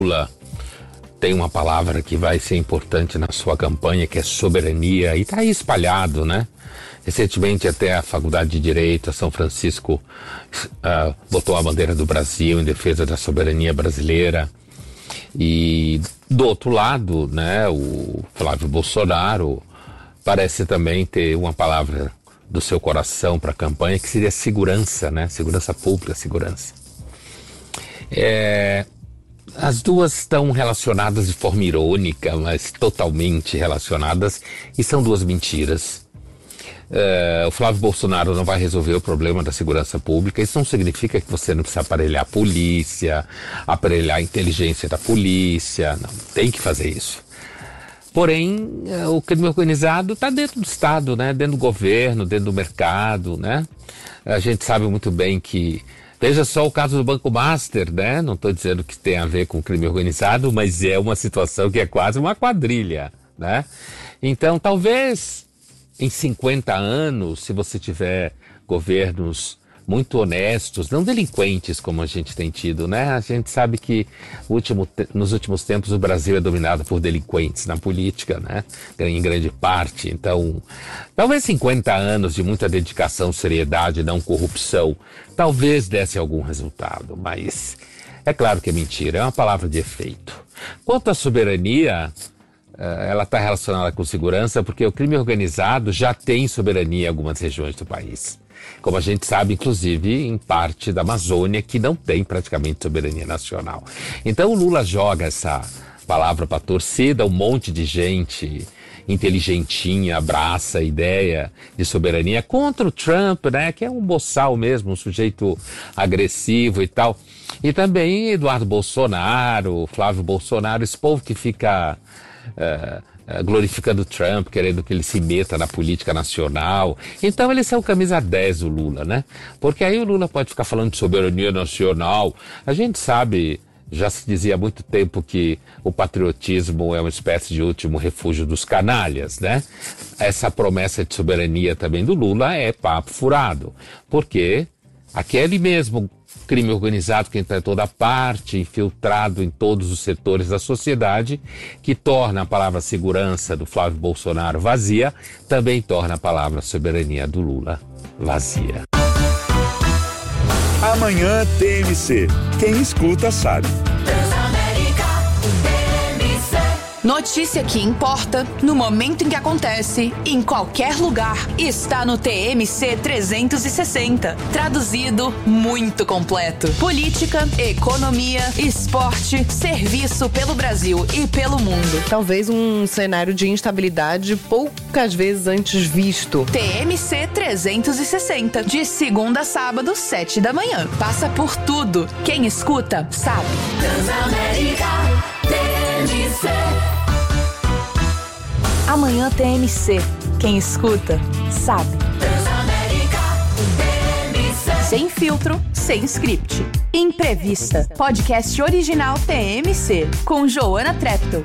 Lula tem uma palavra que vai ser importante na sua campanha, que é soberania, e está aí espalhado, né? Recentemente até a Faculdade de Direito, a São Francisco, botou a bandeira do Brasil em defesa da soberania brasileira. E do outro lado, né, o Flávio Bolsonaro parece também ter uma palavra do seu coração para a campanha, que seria segurança, né? Segurança pública, segurança. As duas estão relacionadas de forma irônica, mas totalmente relacionadas, e são duas mentiras. O Flávio Bolsonaro não vai resolver o problema da segurança pública. Isso não significa que você não precisa aparelhar a polícia, aparelhar a inteligência da polícia. Não, tem que fazer isso. Porém, o crime organizado está dentro do Estado, né? Dentro do governo, dentro do mercado, né? A gente sabe muito bem que... Veja só o caso do Banco Master, né? Não estou dizendo que tem a ver com crime organizado, mas é uma situação que é quase uma quadrilha, né? Então, talvez em 50 anos, se você tiver governos muito honestos, não delinquentes como a gente tem tido, né? A gente sabe que nos últimos tempos o Brasil é dominado por delinquentes na política, né? Em grande parte. Então, talvez 50 anos de muita dedicação, seriedade, não corrupção, talvez desse algum resultado, mas é claro que é mentira, é uma palavra de efeito. Quanto à soberania, ela está relacionada com segurança, porque o crime organizado já tem soberania em algumas regiões do país. Como a gente sabe, inclusive, em parte da Amazônia, que não tem praticamente soberania nacional. Então o Lula joga essa palavra para a torcida, um monte de gente inteligentinha abraça a ideia de soberania contra o Trump, né, que é um boçal mesmo, um sujeito agressivo e tal. E também Eduardo Bolsonaro, Flávio Bolsonaro, esse povo que fica... glorificando Trump, querendo que ele se meta na política nacional. Então eles são camisa 10, o Lula, né? Porque aí o Lula pode ficar falando de soberania nacional. A gente sabe, já se dizia há muito tempo que o patriotismo é uma espécie de último refúgio dos canalhas, né? Essa promessa de soberania também do Lula é papo furado, porque aquele mesmo crime organizado que entra em toda parte, infiltrado em todos os setores da sociedade, que torna a palavra segurança do Flávio Bolsonaro vazia, também torna a palavra soberania do Lula vazia. Amanhã TMC. Quem escuta sabe. Notícia que importa, no momento em que acontece, em qualquer lugar, está no TMC 360. Traduzido, muito completo. Política, economia, esporte, serviço pelo Brasil e pelo mundo. Talvez um cenário de instabilidade poucas vezes antes visto. TMC 360, de segunda a sábado, 7 da manhã. Passa por tudo. Quem escuta, sabe. Transamérica, TMC. Amanhã TMC. Quem escuta, sabe. Transamérica, TMC. Sem filtro, sem script. Imprevista. Podcast original TMC. Com Joana Treptow.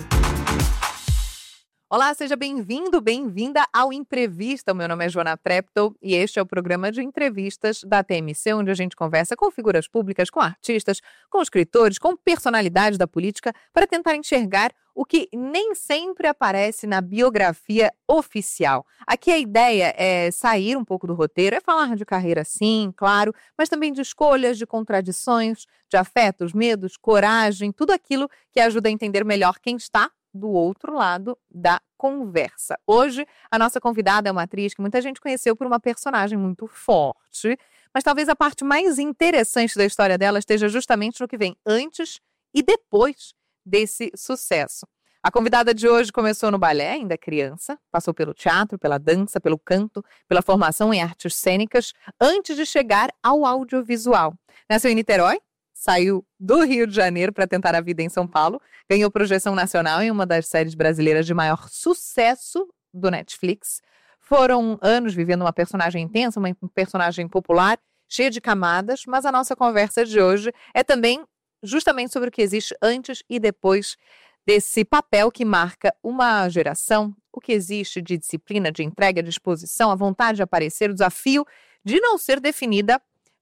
Olá, seja bem-vindo, bem-vinda ao Imprevista. O meu nome é Joana Treptow e este é o programa de entrevistas da TMC, onde a gente conversa com figuras públicas, com artistas, com escritores, com personalidades da política, para tentar enxergar o que nem sempre aparece na biografia oficial. Aqui a ideia é sair um pouco do roteiro, é falar de carreira sim, claro, mas também de escolhas, de contradições, de afetos, medos, coragem, tudo aquilo que ajuda a entender melhor quem está do outro lado da conversa. Hoje, a nossa convidada é uma atriz que muita gente conheceu por uma personagem muito forte, mas talvez a parte mais interessante da história dela esteja justamente no que vem antes e depois desse sucesso. A convidada de hoje começou no balé, ainda criança, passou pelo teatro, pela dança, pelo canto, pela formação em artes cênicas, antes de chegar ao audiovisual. Nasceu em Niterói, saiu do Rio de Janeiro para tentar a vida em São Paulo, ganhou projeção nacional em uma das séries brasileiras de maior sucesso do Netflix. Foram anos vivendo uma personagem intensa, uma personagem popular, cheia de camadas, mas a nossa conversa de hoje é também justamente sobre o que existe antes e depois desse papel que marca uma geração, o que existe de disciplina, de entrega, de exposição, a vontade de aparecer, o desafio de não ser definida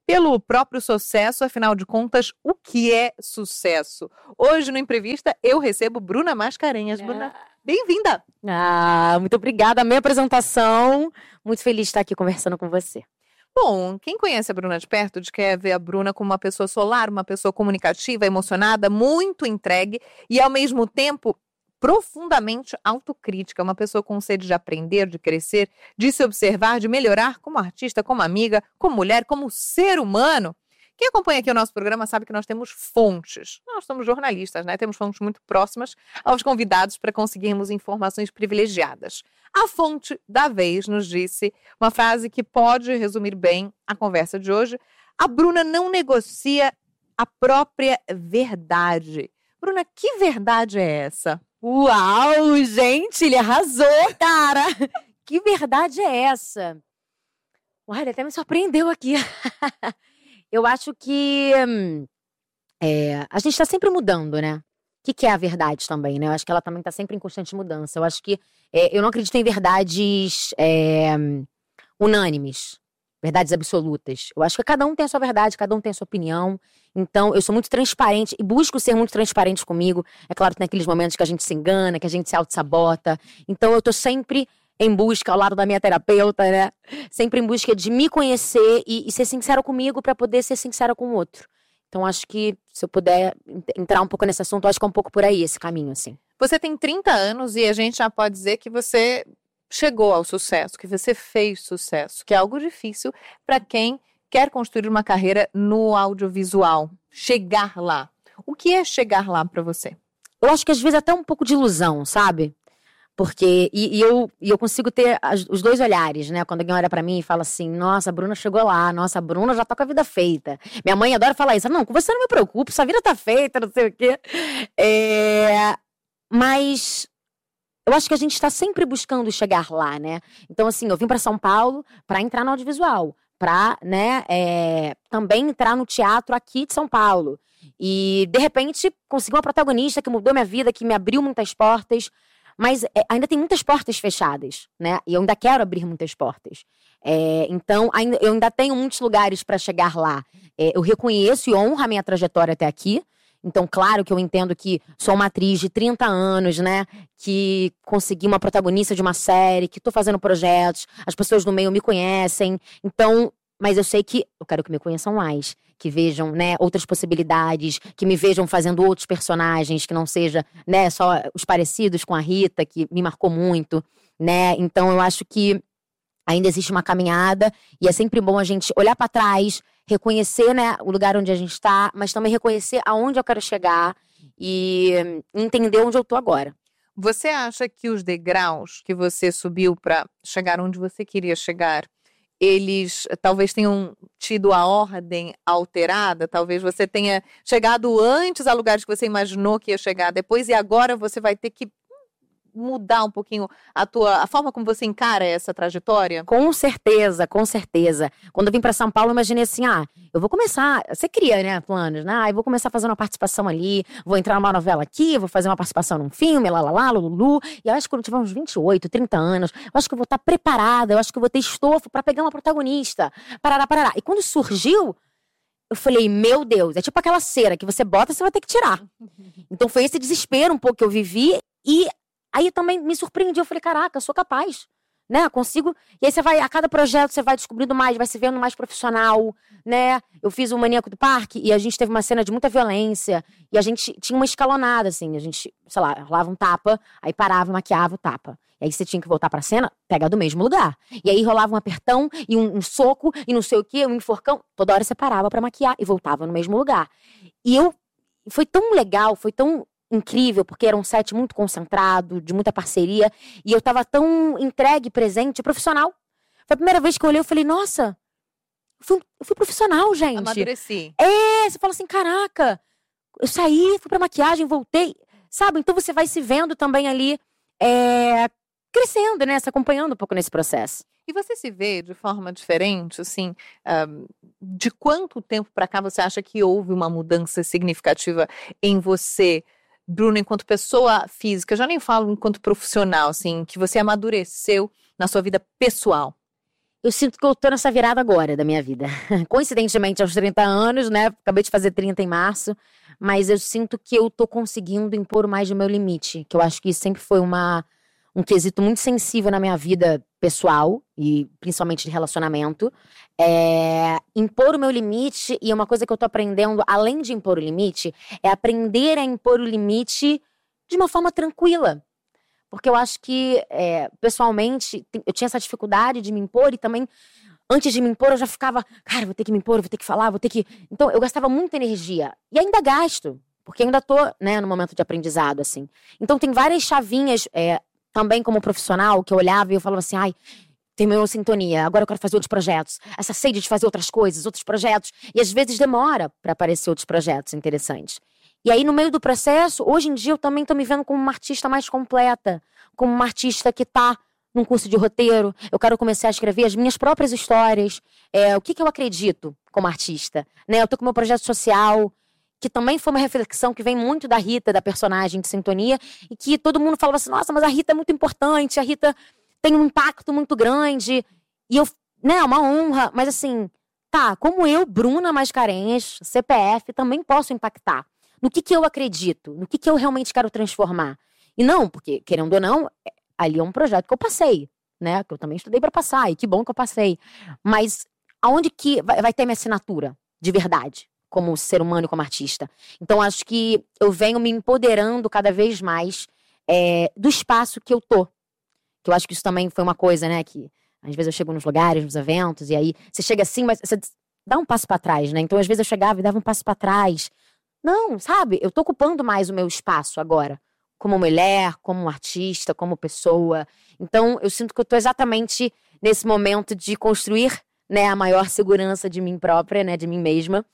pelo próprio sucesso. Afinal de contas, o que é sucesso? Hoje, no Entrevista, eu recebo Bruna Mascarenhas. Bruna, bem-vinda! Muito obrigada. A minha apresentação. Muito feliz de estar aqui conversando com você. Bom, quem conhece a Bruna de perto quer ver a Bruna como uma pessoa solar, uma pessoa comunicativa, emocionada, muito entregue e, ao mesmo tempo, profundamente autocrítica. Uma pessoa com sede de aprender, de crescer, de se observar, de melhorar como artista, como amiga, como mulher, como ser humano. Quem acompanha aqui o nosso programa sabe que nós temos fontes. Nós somos jornalistas, né? Temos fontes muito próximas aos convidados para conseguirmos informações privilegiadas. A fonte da vez nos disse uma frase que pode resumir bem a conversa de hoje. A Bruna não negocia a própria verdade. Bruna, que verdade é essa? Uau, gente, ele arrasou, cara! Que verdade é essa? Uai, ele até me surpreendeu aqui. Eu acho que a gente está sempre mudando, né? O que é a verdade também, né? Eu acho que ela também está sempre em constante mudança. Eu acho que eu não acredito em verdades unânimes, verdades absolutas. Eu acho que cada um tem a sua verdade, cada um tem a sua opinião. Então, eu sou muito transparente e busco ser muito transparente comigo. É claro que tem aqueles momentos que a gente se engana, que a gente se auto-sabota. Então, eu tô sempre em busca, ao lado da minha terapeuta, né? Sempre em busca de me conhecer e ser sincera comigo para poder ser sincera com o outro. Então, acho que se eu puder entrar um pouco nesse assunto, acho que é um pouco por aí esse caminho, assim. Você tem 30 anos e a gente já pode dizer que você chegou ao sucesso, que você fez sucesso, que é algo difícil para quem quer construir uma carreira no audiovisual. Chegar lá. O que é chegar lá para você? Eu acho que às vezes até um pouco de ilusão, sabe? Porque, eu consigo ter os dois olhares, né? Quando alguém olha pra mim e fala assim, nossa, a Bruna chegou lá, nossa, a Bruna já tá com a vida feita. Minha mãe adora falar isso, não, com você não me preocupe, sua vida tá feita, não sei o quê. Mas eu acho que a gente tá sempre buscando chegar lá, né? Então, assim, eu vim pra São Paulo pra entrar no audiovisual, pra, né, também entrar no teatro aqui de São Paulo. E, de repente, consegui uma protagonista que mudou minha vida, que me abriu muitas portas. Mas ainda tem muitas portas fechadas, né? E eu ainda quero abrir muitas portas. Então, eu ainda tenho muitos lugares para chegar lá. Eu reconheço e honro a minha trajetória até aqui. Então, claro que eu entendo que sou uma atriz de 30 anos, né? Que consegui uma protagonista de uma série, que tô fazendo projetos, as pessoas do meio me conhecem. Então, mas eu sei que eu quero que me conheçam mais. Que vejam, né, outras possibilidades, que me vejam fazendo outros personagens, que não seja, né, só os parecidos com a Rita, que me marcou muito, né? Então eu acho que ainda existe uma caminhada e é sempre bom a gente olhar para trás, reconhecer, né, o lugar onde a gente está, mas também reconhecer aonde eu quero chegar e entender onde eu tô agora. Você acha que os degraus que você subiu para chegar onde você queria chegar, eles talvez tenham tido a ordem alterada? Talvez você tenha chegado antes a lugares que você imaginou que ia chegar depois e agora você vai ter que mudar um pouquinho a forma como você encara essa trajetória? Com certeza, com certeza. Quando eu vim pra São Paulo, eu imaginei assim, eu vou começar, você cria, né, planos, né? Eu vou começar fazendo uma participação ali, vou entrar numa novela aqui, vou fazer uma participação num filme, lululu. E eu acho que quando eu tiver uns 28, 30 anos, eu acho que eu vou estar preparada, eu acho que eu vou ter estofo pra pegar uma protagonista. Parará. E quando surgiu, eu falei, meu Deus, é tipo aquela cera que você bota, você vai ter que tirar. Então foi esse desespero um pouco que eu vivi e aí eu também me surpreendi, eu falei, caraca, eu sou capaz, né, consigo. E aí você vai, a cada projeto você vai descobrindo mais, vai se vendo mais profissional, né. Eu fiz o Maníaco do Parque e a gente teve uma cena de muita violência e a gente tinha uma escalonada, assim, a gente, sei lá, rolava um tapa, aí parava, maquiava o tapa. E aí você tinha que voltar pra cena, pegar do mesmo lugar. E aí rolava um apertão e um soco e não sei o quê, um enforcão. Toda hora você parava pra maquiar e voltava no mesmo lugar. E foi tão legal, foi tão incrível, porque era um set muito concentrado, de muita parceria, e eu tava tão entregue, presente, profissional. Foi a primeira vez que eu olhei e falei, nossa, eu fui profissional, gente. Amadureci. Você fala assim, caraca, eu saí, fui pra maquiagem, voltei, sabe? Então você vai se vendo também ali, crescendo, né? Se acompanhando um pouco nesse processo. E você se vê de forma diferente, assim, de quanto tempo pra cá você acha que houve uma mudança significativa em você, Bruna, enquanto pessoa física? Já nem falo enquanto profissional, assim, que você amadureceu na sua vida pessoal. Eu sinto que eu tô nessa virada agora da minha vida. Coincidentemente, aos 30 anos, né? Acabei de fazer 30 em março. Mas eu sinto que eu tô conseguindo impor mais o meu limite. Que eu acho que sempre foi um quesito muito sensível na minha vida pessoal. E principalmente de relacionamento. Impor o meu limite. E uma coisa que eu tô aprendendo, além de impor o limite, é aprender a impor o limite de uma forma tranquila. Porque eu acho que, pessoalmente, eu tinha essa dificuldade de me impor e também, antes de me impor, eu já ficava, cara, vou ter que me impor, vou ter que falar, vou ter que... Então, eu gastava muita energia. E ainda gasto, porque ainda tô, né, no momento de aprendizado, assim. Então, tem várias chavinhas, também como profissional, que eu olhava e eu falava assim, ai, terminou sintonia, agora eu quero fazer outros projetos. Essa sede de fazer outras coisas, outros projetos. E às vezes demora pra aparecer outros projetos interessantes. E aí, no meio do processo, hoje em dia eu também tô me vendo como uma artista mais completa. Como uma artista que tá num curso de roteiro. Eu quero começar a escrever as minhas próprias histórias. O que eu acredito como artista. Né? Eu tô com meu projeto social, que também foi uma reflexão que vem muito da Rita, da personagem de Sintonia. E que todo mundo falava assim, nossa, mas a Rita é muito importante. A Rita tem um impacto muito grande. E eu, né, é uma honra. Mas assim, tá, como eu, Bruna Mascarenhas, CPF, também posso impactar. No que eu acredito, no que eu realmente quero transformar. E não, porque, querendo ou não, ali é um projeto que eu passei, né? Que eu também estudei pra passar, e que bom que eu passei. Mas aonde que vai ter minha assinatura, de verdade, como ser humano e como artista? Então, acho que eu venho me empoderando cada vez mais do espaço que eu tô. Que eu acho que isso também foi uma coisa, né? Que às vezes eu chego nos lugares, nos eventos, e aí você chega assim, mas você dá um passo pra trás, né? Então, às vezes eu chegava e dava um passo pra trás. Não, sabe? Eu tô ocupando mais o meu espaço agora. Como mulher, como artista, como pessoa. Então, eu sinto que eu tô exatamente nesse momento de construir, né, a maior segurança de mim própria, né, de mim mesma.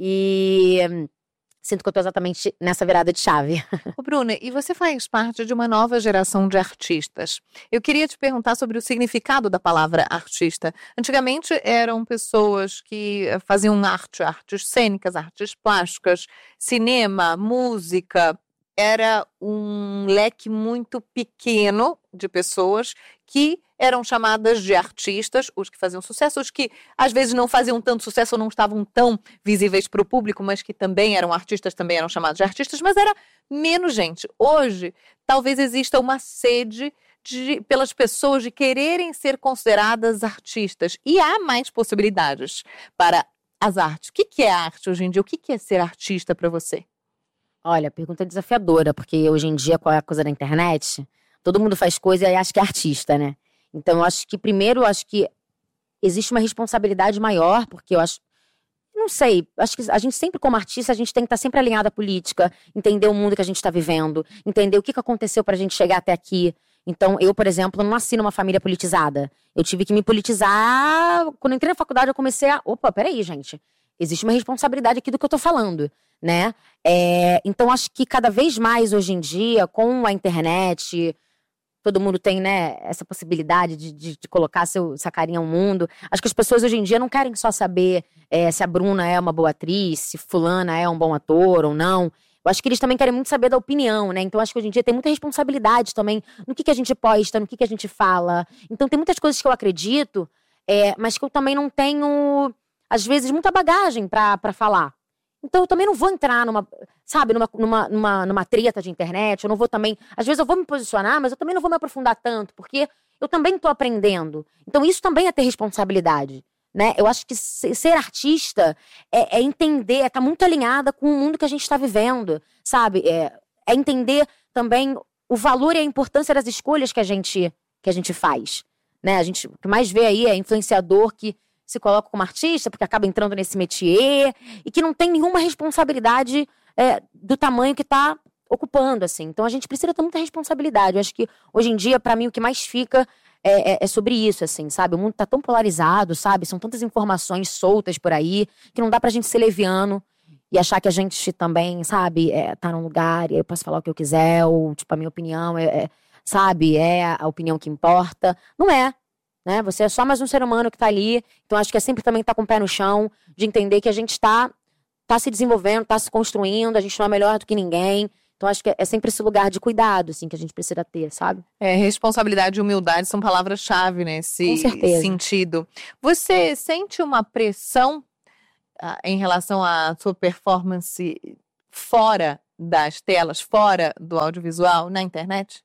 E sinto que eu tô exatamente nessa virada de chave. Ô, Bruna, e você faz parte de uma nova geração de artistas. Eu queria te perguntar sobre o significado da palavra artista. Antigamente eram pessoas que faziam artes cênicas, artes plásticas, cinema, música. Era um leque muito pequeno de pessoas que eram chamadas de artistas, os que faziam sucesso, os que às vezes não faziam tanto sucesso ou não estavam tão visíveis para o público, mas que também eram artistas, também eram chamados de artistas, mas era menos gente. Hoje, talvez exista uma sede pelas pessoas de quererem ser consideradas artistas. E há mais possibilidades para as artes. O que é arte hoje em dia? O que é ser artista para você? Olha, a pergunta é desafiadora, porque hoje em dia, com a coisa da internet, todo mundo faz coisa e acha que é artista, né? Então, eu acho que, primeiro, existe uma responsabilidade maior, porque eu acho, não sei, acho que a gente sempre, como artista, a gente tem que estar sempre alinhado à política, entender o mundo que a gente está vivendo, entender o que aconteceu pra gente chegar até aqui. Então, eu, por exemplo, não nasci numa família politizada. Eu tive que me politizar, quando eu entrei na faculdade, eu comecei a, opa, peraí, gente, existe uma responsabilidade aqui do que eu tô falando, né? Então, acho que cada vez mais, hoje em dia, com a internet, todo mundo tem, né, essa possibilidade de colocar essa carinha ao mundo. Acho que as pessoas hoje em dia não querem só saber se a Bruna é uma boa atriz, se fulana é um bom ator ou não. Eu acho que eles também querem muito saber da opinião, né? Então, acho que hoje em dia tem muita responsabilidade também no que a gente posta, no que a gente fala. Então, tem muitas coisas que eu acredito, mas que eu também não tenho, às vezes, muita bagagem pra falar. Então, eu também não vou entrar numa treta de internet, eu não vou também... Às vezes eu vou me posicionar, mas eu também não vou me aprofundar tanto, porque eu também tô aprendendo. Então, isso também é ter responsabilidade, né? Eu acho que ser artista é entender, é estar muito alinhada com o mundo que a gente está vivendo, sabe? É entender também o valor e a importância das escolhas que a gente faz, né? A gente, o que mais vê aí é influenciador que se coloca como artista, porque acaba entrando nesse métier, e que não tem nenhuma responsabilidade do tamanho que tá ocupando, assim. Então, a gente precisa ter muita responsabilidade. Eu acho que, hoje em dia, pra mim, o que mais fica é sobre isso, assim, sabe? O mundo tá tão polarizado, sabe? São tantas informações soltas por aí, que não dá pra gente ser leviano e achar que a gente também, sabe, tá num lugar e eu posso falar o que eu quiser, ou, tipo, a minha opinião sabe, é a opinião que importa. Não é. Né? Você é só mais um ser humano que tá ali. Então acho que é sempre também estar com o pé no chão, de entender que a gente tá se desenvolvendo, tá se construindo, a gente não é melhor do que ninguém. Então acho que é sempre esse lugar de cuidado, assim, que a gente precisa ter, sabe? Responsabilidade e humildade são palavras-chave nesse Com certeza. sentido. Você sente uma pressão em relação à sua performance fora das telas, fora do audiovisual, na internet?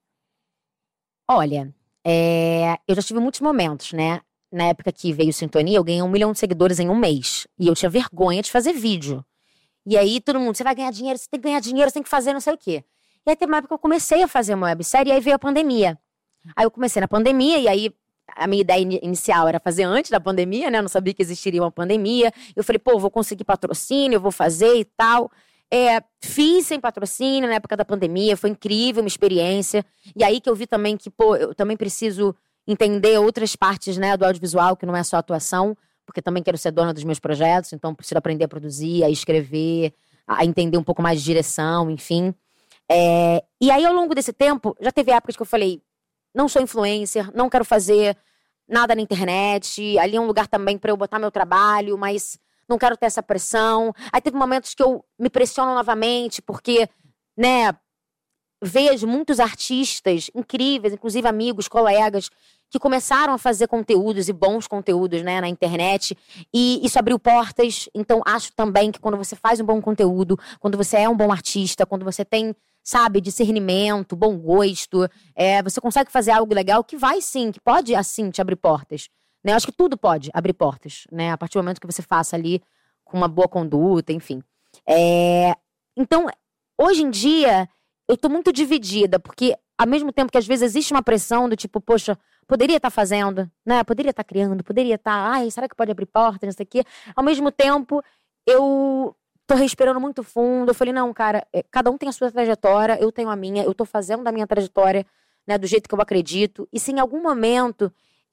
Olha, eu já tive muitos momentos, né? Na época que veio Sintonia, eu ganhei 1 milhão de seguidores em um mês. E eu tinha vergonha de fazer vídeo. E aí todo mundo, você vai ganhar dinheiro, você tem que ganhar dinheiro, você tem que fazer não sei o quê. E aí teve uma época que eu comecei a fazer uma websérie, e aí veio a pandemia. Aí eu comecei na pandemia, e aí a minha ideia inicial era fazer antes da pandemia, né? Eu não sabia que existiria uma pandemia. Eu falei, pô, vou conseguir patrocínio, eu vou fazer e tal. Fiz sem patrocínio na época da pandemia, foi incrível, uma experiência. E aí que eu vi também que, pô, eu também preciso entender outras partes, né, do audiovisual, que não é só atuação, porque também quero ser dona dos meus projetos, então preciso aprender a produzir, a escrever, a entender um pouco mais de direção, enfim. E aí, ao longo desse tempo, já teve épocas que eu falei, não sou influencer, não quero fazer nada na internet, ali é um lugar também para eu botar meu trabalho, mas não quero ter essa pressão. Aí teve momentos que eu me pressiono novamente, porque, né, vejo muitos artistas incríveis, inclusive amigos, colegas, que começaram a fazer conteúdos e bons conteúdos, né, na internet, e isso abriu portas. Então acho também que quando você faz um bom conteúdo, quando você é um bom artista, quando você tem, sabe, discernimento, bom gosto, você consegue fazer algo legal que vai sim, que pode assim te abrir portas, né? Eu acho que tudo pode abrir portas, né, a partir do momento que você faça ali com uma boa conduta, enfim. Então, hoje em dia, eu tô muito dividida, porque ao mesmo tempo que às vezes existe uma pressão do tipo, poxa, poderia estar fazendo, né? Poderia estar criando, poderia estar, será que pode abrir portas, não sei o quê. Ao mesmo tempo, eu tô respirando muito fundo. Eu falei, não, cara, cada um tem a sua trajetória, eu tenho a minha, eu tô fazendo a minha trajetória, né, do jeito que eu acredito. E se em algum momento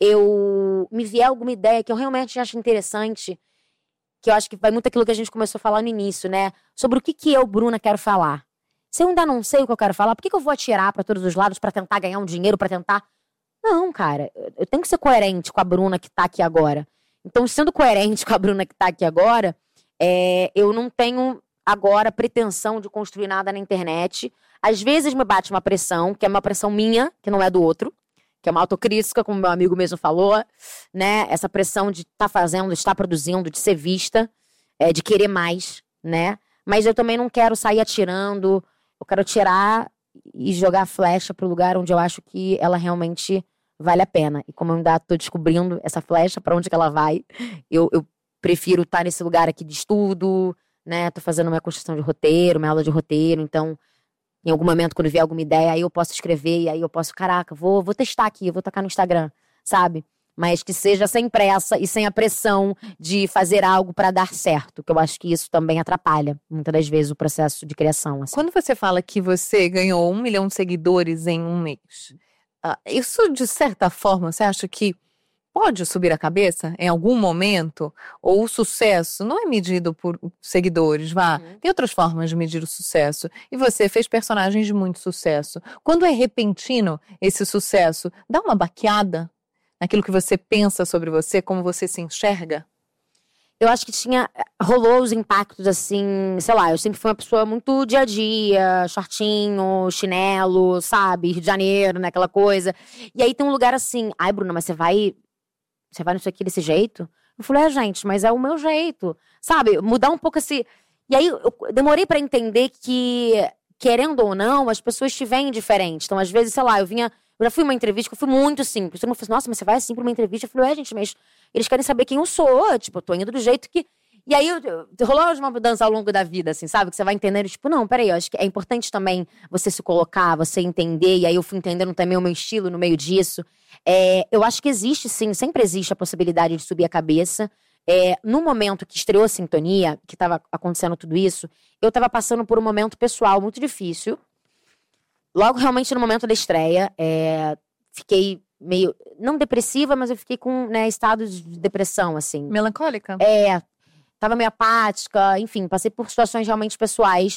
me vier alguma ideia que eu realmente acho interessante, que eu acho que vai muito aquilo que a gente começou a falar no início, né? Sobre o que eu, Bruna, quero falar. Se eu ainda não sei o que eu quero falar, por que eu vou atirar pra todos os lados pra tentar ganhar um dinheiro, pra tentar... Não, cara, eu tenho que ser coerente com a Bruna que tá aqui agora. Então, sendo coerente com a Bruna que tá aqui agora, eu não tenho agora pretensão de construir nada na internet. Às vezes me bate uma pressão, que é uma pressão minha, que não é do outro, que é uma autocrítica, como meu amigo mesmo falou, né? Essa pressão de estar fazendo, de estar produzindo, de ser vista, de querer mais, né? Mas eu também não quero sair atirando, eu quero tirar e jogar a flecha pro lugar onde eu acho que ela realmente vale a pena. E como eu ainda tô descobrindo essa flecha, pra onde que ela vai, eu prefiro estar nesse lugar aqui de estudo, né? Tô fazendo uma construção de roteiro, uma aula de roteiro, então, em algum momento, quando vier alguma ideia, aí eu posso escrever, e aí eu posso, caraca, vou testar aqui, eu vou tacar no Instagram, sabe? Mas que seja sem pressa e sem a pressão de fazer algo pra dar certo, que eu acho que isso também atrapalha, muitas das vezes, o processo de criação. Assim. Quando você fala que você ganhou 1 milhão de seguidores em um mês, isso, de certa forma, você acha que pode subir a cabeça em algum momento? Ou o sucesso não é medido por seguidores, tem outras formas de medir o sucesso. E você fez personagens de muito sucesso. Quando é repentino esse sucesso, dá uma baqueada naquilo que você pensa sobre você, como você se enxerga? Eu acho que rolou os impactos assim, sei lá, eu sempre fui uma pessoa muito dia a dia, shortinho, chinelo, sabe, Rio de Janeiro, né, aquela coisa. E aí tem um lugar assim, Bruna, mas você vai nisso aqui desse jeito? Eu falei, gente, mas é o meu jeito, sabe, mudar um pouco esse... E aí eu demorei pra entender que, querendo ou não, as pessoas te veem diferente. Então, às vezes, sei lá, eu já fui uma entrevista que eu fui muito simples. Todo mundo falou assim, nossa, mas você vai assim pra uma entrevista? Eu falei, gente, mas eles querem saber quem eu sou. Tipo, eu tô indo do jeito que... E aí, rolou uma mudança ao longo da vida, assim, sabe? Que você vai entendendo, tipo, não, peraí, eu acho que é importante também você se colocar, você entender. E aí eu fui entendendo também o meu estilo no meio disso. Eu acho que existe, sim, sempre existe a possibilidade de subir a cabeça. No momento que estreou a Sintonia, que tava acontecendo tudo isso, eu tava passando por um momento pessoal muito difícil. Logo, realmente, no momento da estreia, fiquei meio... Não depressiva, mas eu fiquei com, né, estados de depressão, assim. Melancólica? Tava meio apática, enfim, passei por situações realmente pessoais.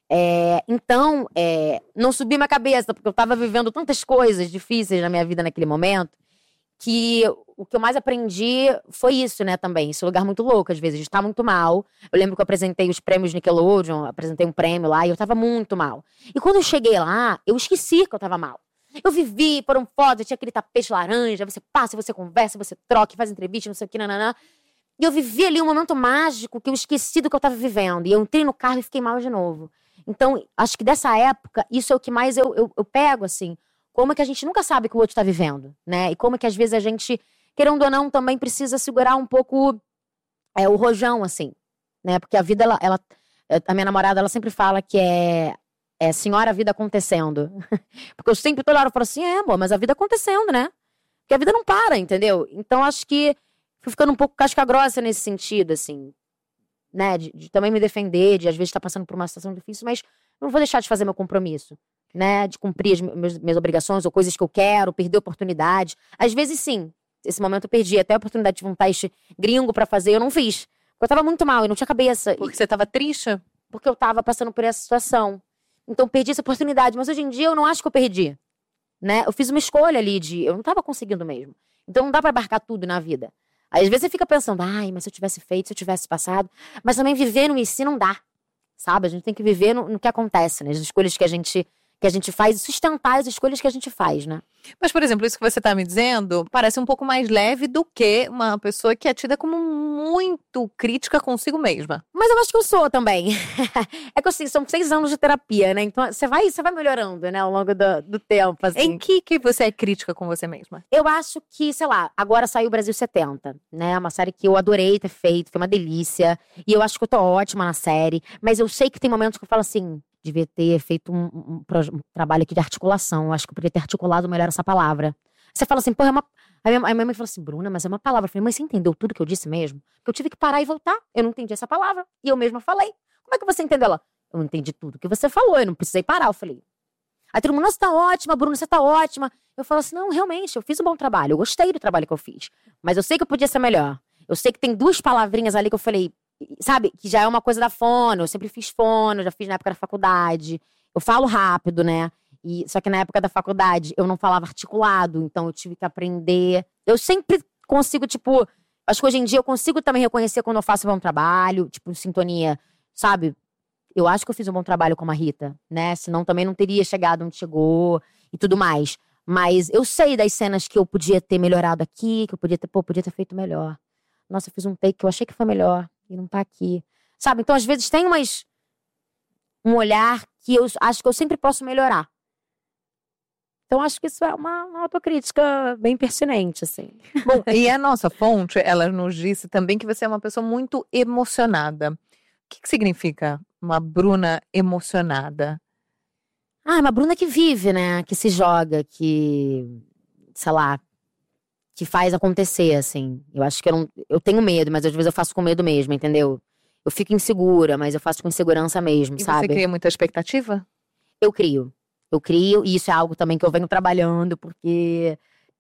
Então, não subi minha cabeça, porque eu tava vivendo tantas coisas difíceis na minha vida naquele momento, que o que eu mais aprendi foi isso, né, também. Esse lugar muito louco, às vezes, de estar muito mal. Eu lembro que eu apresentei os prêmios Nickelodeon, apresentei um prêmio lá e eu tava muito mal. E quando eu cheguei lá, eu esqueci que eu tava mal. Eu vivi, foram fotos, tinha aquele tapete laranja, você passa, você conversa, você troca, faz entrevista, não sei o que, nananã. E eu vivi ali um momento mágico que eu esqueci do que eu tava vivendo. E eu entrei no carro e fiquei mal de novo. Então, acho que dessa época, isso é o que mais eu pego, assim. Como é que a gente nunca sabe o que o outro tá vivendo, né? E como é que às vezes a gente, querendo ou não, também precisa segurar um pouco o rojão, assim, né? Porque a vida, a minha namorada, ela sempre fala que é senhora a vida acontecendo. Porque eu sempre toda hora falo assim, amor, mas a vida acontecendo, né? Porque a vida não para, entendeu? Então, acho que fui ficando um pouco casca grossa nesse sentido, assim, né? De também me defender, de às vezes estar passando por uma situação difícil, mas não vou deixar de fazer meu compromisso, né? De cumprir as minhas obrigações ou coisas que eu quero, perder oportunidade. Às vezes, sim. Esse momento eu perdi. Até a oportunidade de um teste gringo pra fazer, eu não fiz. Porque eu tava muito mal, eu não tinha cabeça. Porque você tava triste? Porque eu tava passando por essa situação. Então, perdi essa oportunidade. Mas hoje em dia, eu não acho que eu perdi, né? Eu fiz uma escolha ali eu não tava conseguindo mesmo. Então, não dá pra abarcar tudo na vida. Aí, às vezes, você fica pensando, ai, mas se eu tivesse feito, se eu tivesse passado. Mas também viver no si não dá, sabe? A gente tem que viver no que acontece, né? As escolhas que a gente faz e sustentar as escolhas que a gente faz, né? Mas, por exemplo, isso que você tá me dizendo parece um pouco mais leve do que uma pessoa que é tida como muito crítica consigo mesma. Mas eu acho que eu sou também. É que assim, são 6 anos de terapia, né? Então você vai melhorando, né? Ao longo do tempo, assim. Em que você é crítica com você mesma? Eu acho que, sei lá, agora saiu o Brasil 70, né? Uma série que eu adorei ter feito, foi uma delícia. E eu acho que eu tô ótima na série. Mas eu sei que tem momentos que eu falo assim, devia ter feito um trabalho aqui de articulação. Eu acho que eu poderia ter articulado melhor essa palavra. Você fala assim, pô, é uma... Aí a minha mãe falou assim, Bruna, mas é uma palavra. Eu falei, mas você entendeu tudo que eu disse mesmo? Porque eu tive que parar e voltar. Eu não entendi essa palavra. E eu mesma falei. Como é que você entendeu? Ela, eu não entendi tudo que você falou, eu não precisei parar. Eu falei, aí todo mundo, nossa, você tá ótima, Bruna, você tá ótima. Eu falo assim, não, realmente, eu fiz um bom trabalho. Eu gostei do trabalho que eu fiz. Mas eu sei que eu podia ser melhor. Eu sei que tem 2 palavrinhas ali que eu falei, sabe, que já é uma coisa da fono. Eu sempre fiz fono, já fiz na época da faculdade. Eu falo rápido, né? Só que na época da faculdade eu não falava articulado, então eu tive que aprender. Eu sempre consigo, tipo, acho que hoje em dia eu consigo também reconhecer quando eu faço um bom trabalho, tipo, sintonia, sabe? Eu acho que eu fiz um bom trabalho com a Rita, né? Senão também não teria chegado onde chegou e tudo mais. Mas eu sei das cenas que eu podia ter melhorado aqui, que eu podia ter feito melhor. Nossa, eu fiz um take que eu achei que foi melhor e não tá aqui. Sabe? Então, às vezes, tem um olhar que eu acho que eu sempre posso melhorar. Então, acho que isso é uma autocrítica bem pertinente, assim. Bom, e a nossa fonte, ela nos disse também que você é uma pessoa muito emocionada. O que significa uma Bruna emocionada? Ah, é uma Bruna que vive, né? Que se joga, que, sei lá, que faz acontecer, assim. Eu acho que eu tenho medo, mas às vezes eu faço com medo mesmo, entendeu? Eu fico insegura, mas eu faço com insegurança mesmo, sabe? E você cria muita expectativa? Eu crio, e isso é algo também que eu venho trabalhando, porque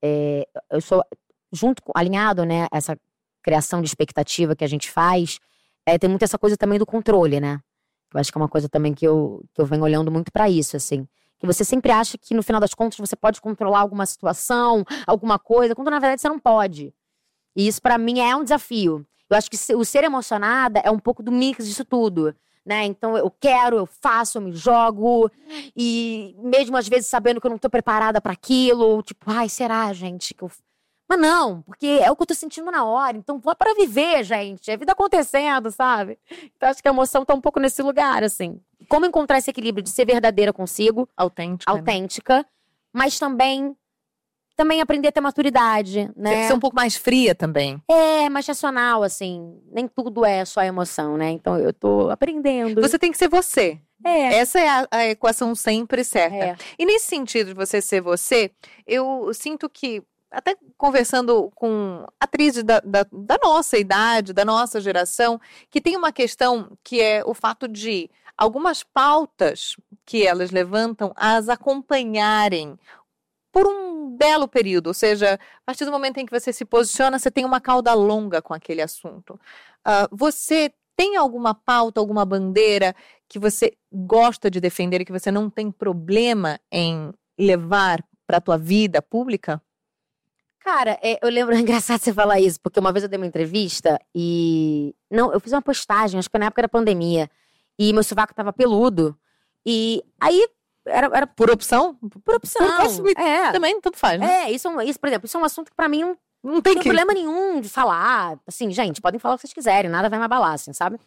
eu sou, alinhado, né, essa criação de expectativa que a gente faz, tem muito essa coisa também do controle, né? Eu acho que é uma coisa também que eu venho olhando muito pra isso, assim. Que você sempre acha que, no final das contas, você pode controlar alguma situação, alguma coisa, quando na verdade você não pode. E isso pra mim é um desafio. Eu acho que o ser emocionada é um pouco do mix disso tudo, né? Então eu quero, eu faço, eu me jogo. E mesmo às vezes sabendo que eu não tô preparada pra aquilo. Tipo, ai, será, gente? Mas não, porque é o que eu tô sentindo na hora. Então vou para viver, gente. É a vida acontecendo, sabe? Então acho que a emoção tá um pouco nesse lugar, assim. Como encontrar esse equilíbrio de ser verdadeira consigo. Autêntica. Né? Mas também aprender a ter maturidade, né? Ser um pouco mais fria também. Mais racional, assim. Nem tudo é só emoção, né? Então eu tô aprendendo. Você tem que ser você. Essa é a equação sempre certa. E nesse sentido de você ser você, eu sinto que, até conversando com atrizes da nossa idade, da nossa geração, que tem uma questão que é o fato de algumas pautas que elas levantam as acompanharem por um belo período, ou seja, a partir do momento em que você se posiciona, você tem uma cauda longa com aquele assunto. Você tem alguma pauta, alguma bandeira que você gosta de defender e que você não tem problema em levar para a tua vida pública? Cara, eu lembro, é engraçado você falar isso, porque uma vez eu dei uma entrevista e... Não, eu fiz uma postagem, acho que na época da pandemia, e meu sovaco tava peludo. E aí, era Por opção? por opção. Também tudo faz, né? Isso, por exemplo, isso é um assunto que pra mim Não tem tem que... problema nenhum de falar. Assim, gente, podem falar o que vocês quiserem, nada vai me abalar, assim, sabe?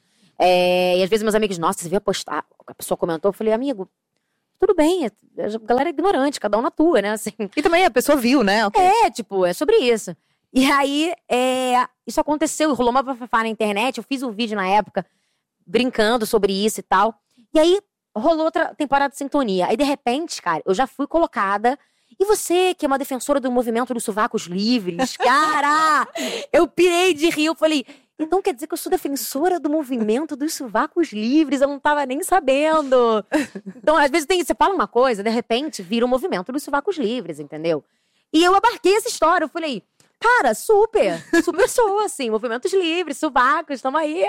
E às vezes meus amigos, nossa, você viu a pessoa comentou, eu falei, amigo, tudo bem, a galera é ignorante, cada um na tua, né, assim. E também a pessoa viu, né? Ok. É sobre isso. E aí, isso aconteceu, rolou uma bafafá na internet, eu fiz um vídeo na época, brincando sobre isso e tal. E aí, rolou outra temporada de Sintonia. Aí, de repente, cara, eu já fui colocada... E você, que é uma defensora do movimento dos sovacos livres, cara, eu pirei de rir, eu falei, então quer dizer que eu sou defensora do movimento dos sovacos livres, eu não tava nem sabendo. Então, às vezes você fala uma coisa, de repente vira o movimento dos sovacos livres, entendeu? E eu abarquei essa história, eu falei, cara, super sou, assim, movimentos livres, sovacos, estamos aí.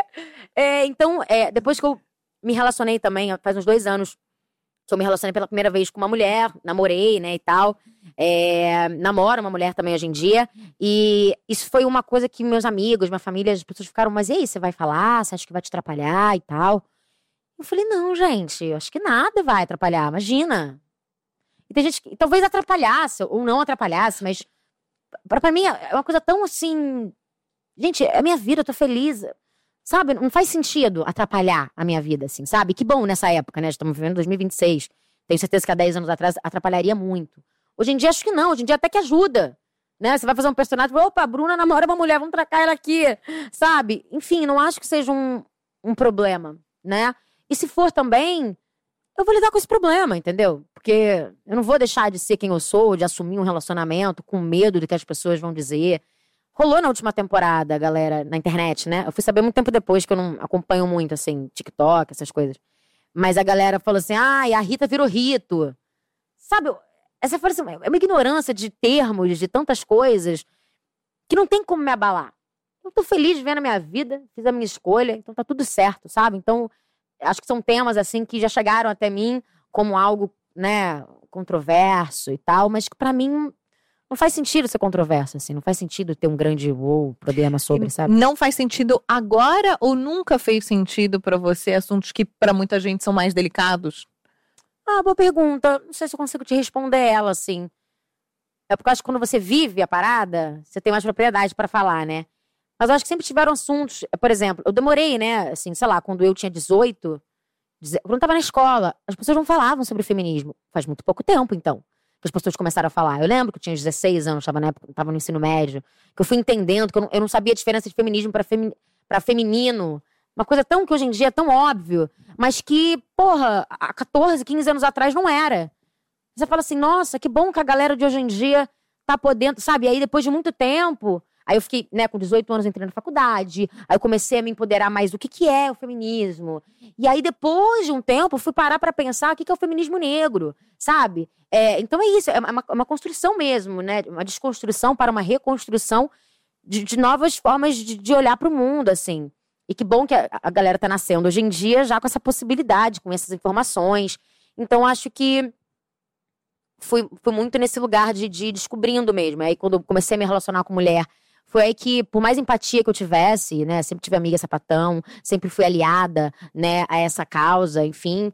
Então, depois que eu me relacionei também, faz uns 2 anos, que eu me relacionei pela primeira vez com uma mulher, namorei, né, e tal. Namoro uma mulher também hoje em dia. E isso foi uma coisa que meus amigos, minha família, as pessoas ficaram, mas e aí, você vai falar? Você acha que vai te atrapalhar e tal? Eu falei, não, gente, acho que nada vai atrapalhar, imagina. E tem gente que talvez atrapalhasse, ou não atrapalhasse, mas pra mim é uma coisa tão assim... Gente, é a minha vida, eu tô feliz... Sabe, não faz sentido atrapalhar a minha vida, assim, sabe? Que bom nessa época, né? Estamos vivendo 2026. Tenho certeza que há 10 anos atrás atrapalharia muito. Hoje em dia, acho que não. Hoje em dia até que ajuda, né? Você vai fazer um personagem, opa, a Bruna namora uma mulher, vamos tracar ela aqui, sabe? Enfim, não acho que seja um problema, né? E se for também, eu vou lidar com esse problema, entendeu? Porque eu não vou deixar de ser quem eu sou, de assumir um relacionamento com medo do que as pessoas vão dizer. Rolou na última temporada, galera, na internet, né? Eu fui saber muito tempo depois, que eu não acompanho muito, assim, TikTok, essas coisas. Mas a galera falou assim, a Rita virou Rito. Sabe, essa fala assim, é uma ignorância de termos, de tantas coisas, que não tem como me abalar. Eu tô feliz vivendo a minha vida, fiz a minha escolha, então tá tudo certo, sabe? Então, acho que são temas, assim, que já chegaram até mim como algo, né, controverso e tal, mas que pra mim... Não faz sentido ser controverso, assim. Não faz sentido ter um grande problema sobre, sabe? Não faz sentido agora ou nunca fez sentido pra você assuntos que pra muita gente são mais delicados? Boa pergunta. Não sei se eu consigo te responder ela, assim. É porque eu acho que quando você vive a parada, você tem mais propriedade pra falar, né? Mas eu acho que sempre tiveram assuntos... Por exemplo, eu demorei, né? Assim, sei lá, quando eu tinha 18... Quando eu tava na escola, as pessoas não falavam sobre feminismo. Faz muito pouco tempo, então. Que as pessoas começaram a falar. Eu lembro que eu tinha 16 anos, estava no ensino médio, que eu fui entendendo que eu não sabia a diferença de feminismo pra feminino. Uma coisa tão que hoje em dia é tão óbvio, mas que, porra, há 14, 15 anos atrás não era. Você fala assim, nossa, que bom que a galera de hoje em dia tá podendo, sabe? E aí depois de muito tempo, aí eu fiquei, né, com 18 anos entrei na faculdade, aí eu comecei a me empoderar mais do que é o feminismo. E aí depois de um tempo, eu fui parar pra pensar o que é o feminismo negro, sabe? Então é isso, é uma construção mesmo, né? Uma desconstrução para uma reconstrução de novas formas de olhar pro mundo, assim. E que bom que a galera tá nascendo hoje em dia já com essa possibilidade, com essas informações. Então acho que fui muito nesse lugar de descobrindo mesmo. Aí quando eu comecei a me relacionar com mulher, foi aí que, por mais empatia que eu tivesse, né? Sempre tive amiga sapatão, sempre fui aliada, né, a essa causa, enfim.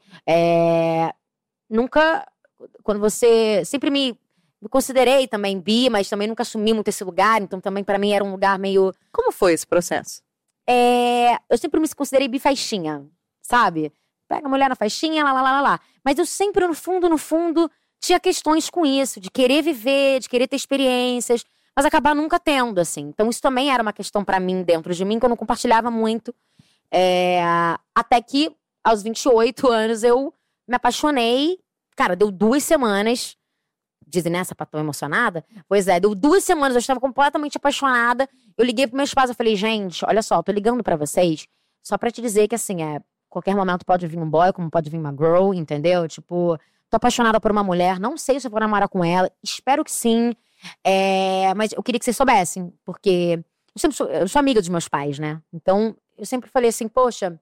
Nunca... Quando você... Sempre me considerei também bi, mas também nunca assumi muito esse lugar. Então também pra mim era um lugar meio... Como foi esse processo? Eu sempre me considerei bifaixinha, sabe? Pega a mulher na faixinha, lá. Mas eu sempre, no fundo, tinha questões com isso. De querer viver, de querer ter experiências. Mas acabar nunca tendo, assim. Então isso também era uma questão pra mim, dentro de mim, que eu não compartilhava muito. Até que, aos 28 anos, eu me apaixonei. Cara, deu 2 semanas. Dizem, né, sapatão emocionada? Pois é, deu 2 semanas, eu estava completamente apaixonada. Eu liguei pro meu esposo e falei, gente, olha só, eu tô ligando pra vocês só pra te dizer que, assim, qualquer momento pode vir um boy, como pode vir uma girl, entendeu? Tipo, tô apaixonada por uma mulher, não sei se eu vou namorar com ela, espero que sim. Mas eu queria que vocês soubessem, porque eu sou amiga dos meus pais, né? Então, eu sempre falei assim, poxa,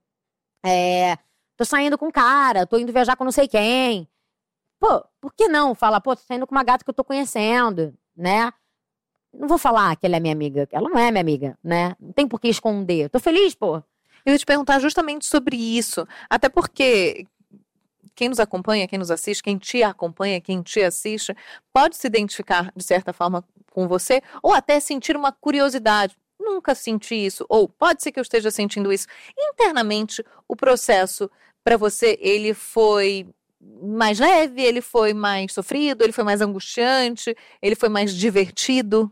tô saindo com um cara, tô indo viajar com não sei quem. Pô, por que não falar, tô saindo com uma gata que eu tô conhecendo, né? Não vou falar que ela é minha amiga. Ela não é minha amiga, né? Não tem por que esconder. Tô feliz, pô. Eu ia te perguntar justamente sobre isso. Até porque quem nos acompanha, quem nos assiste, quem te acompanha, quem te assiste, pode se identificar, de certa forma, com você, ou até sentir uma curiosidade. Nunca senti isso. Ou pode ser que eu esteja sentindo isso. Internamente, o processo, para você, ele foi mais leve, ele foi mais sofrido, ele foi mais angustiante, ele foi mais divertido?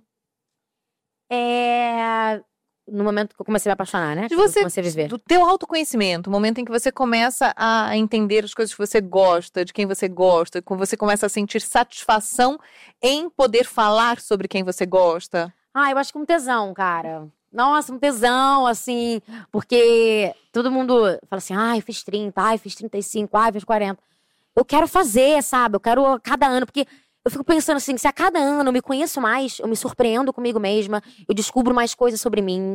No momento que eu comecei a me apaixonar, né? De você, Que eu comecei a viver. do teu autoconhecimento, o momento em que você começa a entender as coisas que você gosta, de quem você gosta, quando você começa a sentir satisfação em poder falar sobre quem você gosta. Eu acho que um tesão, cara. Nossa, um tesão, assim. Porque todo mundo fala assim, eu fiz 30, fiz 35, fiz 40. Eu quero fazer, sabe? Eu quero a cada ano, porque eu fico pensando assim, se a cada ano eu me conheço mais, eu me surpreendo comigo mesma, eu descubro mais coisas sobre mim,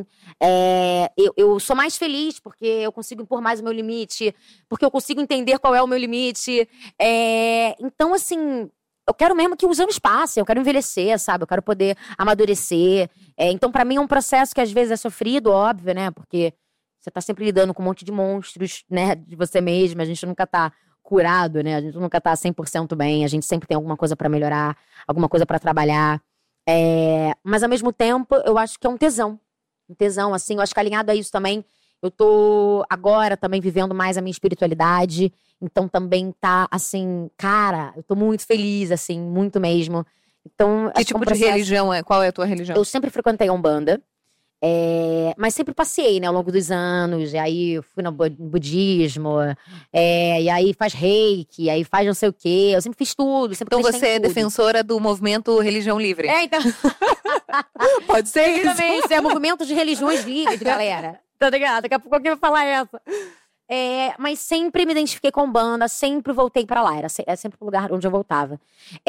eu sou mais feliz porque eu consigo impor mais o meu limite, porque eu consigo entender qual é o meu limite. Então, assim, eu quero mesmo que os anos passem, eu quero envelhecer, sabe? Eu quero poder amadurecer. Então, pra mim, é um processo que às vezes é sofrido, óbvio, né? Porque você tá sempre lidando com um monte de monstros, né? De você mesma, a gente nunca tá curado, né? A gente nunca tá 100% bem, a gente sempre tem alguma coisa pra melhorar, alguma coisa pra trabalhar. Mas ao mesmo tempo, eu acho que é um tesão. Um tesão, assim, eu acho que alinhado a isso também, eu tô agora também vivendo mais a minha espiritualidade, então também tá, assim, cara, eu tô muito feliz, assim, muito mesmo. Então, Que tipo de religião é? Qual é a tua religião? Eu sempre frequentei a Umbanda. Mas sempre passei, né, ao longo dos anos. E aí eu fui no budismo, e aí faz reiki, aí faz não sei o quê. Eu sempre fiz tudo, sempre Então acreditei você em é tudo. defensora do movimento Religião Livre? Então. Pode ser isso? Também, isso é movimento de religiões livres, galera. Tá ligado? Daqui a pouco alguém vai falar essa. Mas sempre me identifiquei com Umbanda, sempre voltei pra lá. Era sempre o lugar onde eu voltava.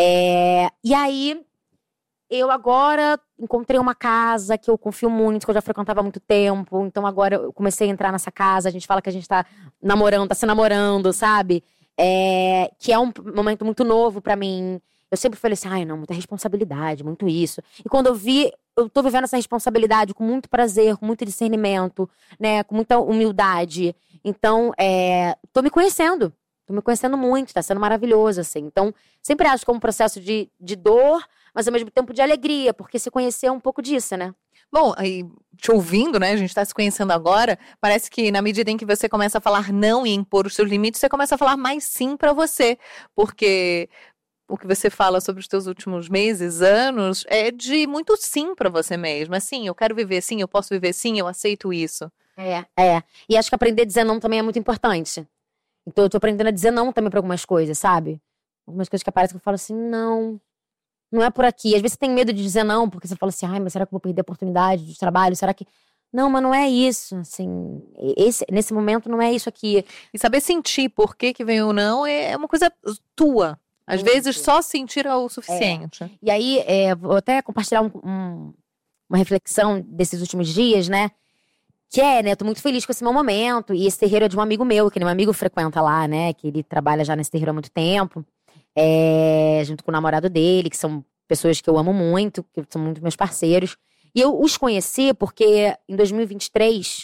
E aí, eu agora encontrei uma casa que eu confio muito, que eu já frequentava há muito tempo. Então agora eu comecei a entrar nessa casa. A gente fala que a gente tá namorando, tá se namorando, sabe? Que é um momento muito novo pra mim. Eu sempre falei assim, não, muita responsabilidade, muito isso. E quando eu tô vivendo essa responsabilidade com muito prazer, com muito discernimento, né? Com muita humildade. Então, tô me conhecendo. Tô me conhecendo muito, tá sendo maravilhoso, assim. Então, sempre acho que é um processo de dor, mas ao mesmo tempo de alegria, porque se conhecer é um pouco disso, né? Bom, aí, te ouvindo, né, a gente tá se conhecendo agora, parece que na medida em que você começa a falar não e impor os seus limites, você começa a falar mais sim pra você, porque o que você fala sobre os teus últimos meses, anos, é de muito sim pra você mesmo. Assim, eu quero viver sim, eu posso viver sim, eu aceito isso. E acho que aprender a dizer não também é muito importante. Então eu tô aprendendo a dizer não também pra algumas coisas, sabe? Algumas coisas que aparecem que eu falo assim, não é por aqui. Às vezes você tem medo de dizer não, porque você fala assim, mas será que eu vou perder a oportunidade de trabalho? Será que... Não, mas não é isso, assim, nesse momento não é isso aqui. E saber sentir por que vem ou não é uma coisa tua. Às vezes só sentir é o suficiente. E aí, vou até compartilhar uma reflexão desses últimos dias, né? Que né, eu tô muito feliz com esse meu momento. E esse terreiro é de um amigo meu, que meu amigo frequenta lá, né? Que ele trabalha já nesse terreiro há muito tempo. Junto com o namorado dele, que são pessoas que eu amo muito, que são muito meus parceiros. E eu os conheci porque em 2023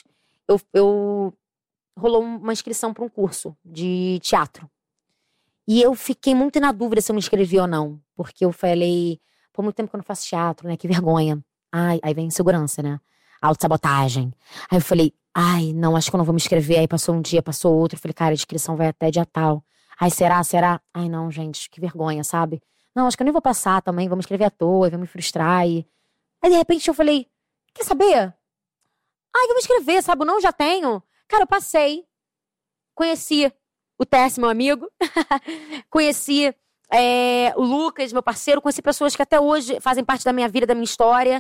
rolou uma inscrição para um curso de teatro. E eu fiquei muito na dúvida se eu me inscrevi ou não. Porque eu falei, muito tempo que eu não faço teatro, né? Que vergonha. Aí vem insegurança, né? Autossabotagem. Aí eu falei, não, acho que eu não vou me inscrever. Aí passou um dia, passou outro. Eu falei, cara, a inscrição vai até dia tal. Será? Não, gente, que vergonha, sabe? Não, acho que eu nem vou passar também, vou me inscrever à toa, vou me frustrar. Aí de repente eu falei, quer saber? Vou me inscrever, sabe? Não, já tenho. Cara, eu passei. Conheci o Tess, meu amigo. Conheci o Lucas, meu parceiro. Conheci pessoas que até hoje fazem parte da minha vida, da minha história.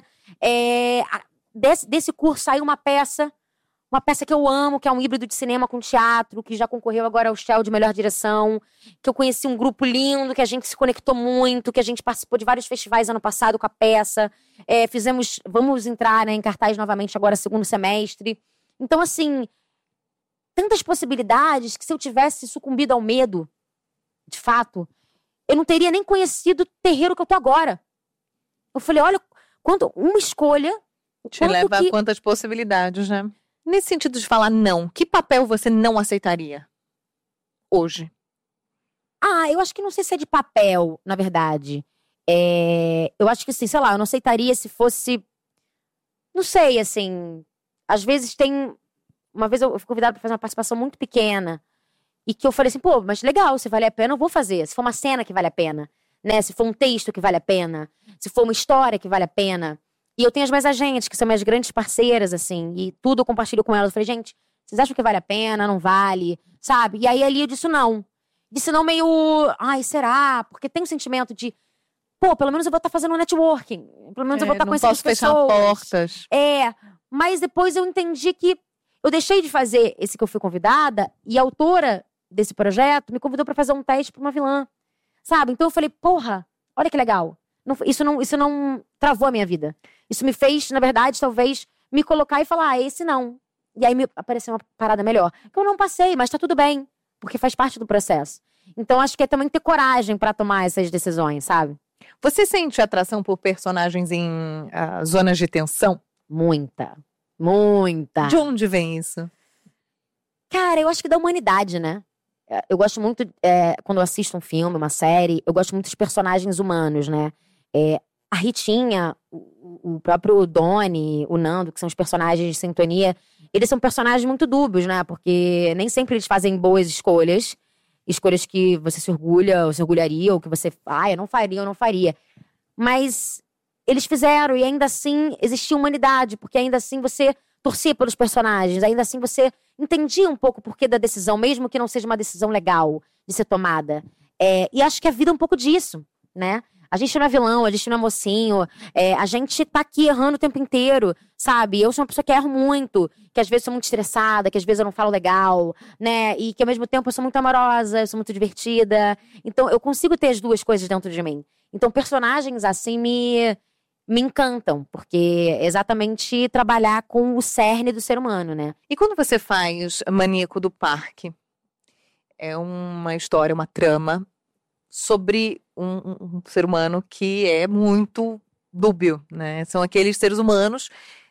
Desse curso saiu uma peça que eu amo, que é um híbrido de cinema com teatro, que já concorreu agora ao Shell de melhor direção, que eu conheci um grupo lindo, que a gente se conectou muito, que a gente participou de vários festivais ano passado com a peça. Vamos entrar, né, em cartaz novamente agora, segundo semestre. Então, assim, tantas possibilidades que se eu tivesse sucumbido ao medo, de fato, eu não teria nem conhecido o terreiro que eu tô agora. Eu falei, olha uma escolha... Te leva a quantas possibilidades, né? Nesse sentido de falar não, que papel você não aceitaria hoje? Eu acho que não sei se é de papel, na verdade. Eu acho que, assim, sei lá, eu não aceitaria se fosse... Não sei, assim... Às vezes tem... Uma vez eu fui convidada pra fazer uma participação muito pequena. E que eu falei assim, pô, mas legal, se vale a pena, eu vou fazer. Se for uma cena que vale a pena, né? Se for um texto que vale a pena. Se for uma história que vale a pena. E eu tenho as minhas agentes, que são minhas grandes parceiras, assim. E tudo eu compartilho com elas. Eu falei, gente, vocês acham que vale a pena? Não vale? Sabe? E aí ali eu disse não. Disse não meio... Ai, será? Porque tem um sentimento de... Pô, pelo menos eu vou estar fazendo um networking. Pelo menos eu vou estar conhecendo as pessoas. Não posso fechar portas. Mas depois eu entendi que eu deixei de fazer esse que eu fui convidada e a autora desse projeto me convidou pra fazer um teste pra uma vilã. Sabe? Então eu falei, porra, olha que legal. Isso não travou a minha vida. Isso me fez, na verdade, talvez, me colocar e falar, esse não. E aí me apareceu uma parada melhor. Que eu não passei, mas tá tudo bem. Porque faz parte do processo. Então acho que é também ter coragem pra tomar essas decisões, sabe? Você sente atração por personagens em zonas de tensão? Muita. De onde vem isso? Cara, eu acho que da humanidade, né? Eu gosto muito, quando eu assisto um filme, uma série, eu gosto muito dos personagens humanos, né? A Ritinha, o próprio Doni, o Nando, que são os personagens de Sintonia, eles são personagens muito dúbios, né? Porque nem sempre eles fazem boas escolhas. Escolhas que você se orgulha, ou se orgulharia, ou que você... eu não faria. Mas eles fizeram, e ainda assim existia humanidade, porque ainda assim você torcia pelos personagens, ainda assim você entendia um pouco o porquê da decisão, mesmo que não seja uma decisão legal de ser tomada. E acho que a vida é um pouco disso, né? A gente não é vilão, a gente não é mocinho, a gente tá aqui errando o tempo inteiro, sabe? Eu sou uma pessoa que erro muito, que às vezes sou muito estressada, que às vezes eu não falo legal, né? E que ao mesmo tempo eu sou muito amorosa, eu sou muito divertida. Então eu consigo ter as duas coisas dentro de mim. Então personagens assim me encantam, porque é exatamente trabalhar com o cerne do ser humano, né? E quando você faz Maníaco do Parque, é uma história, uma trama sobre um ser humano que é muito dúbio, né? São aqueles seres humanos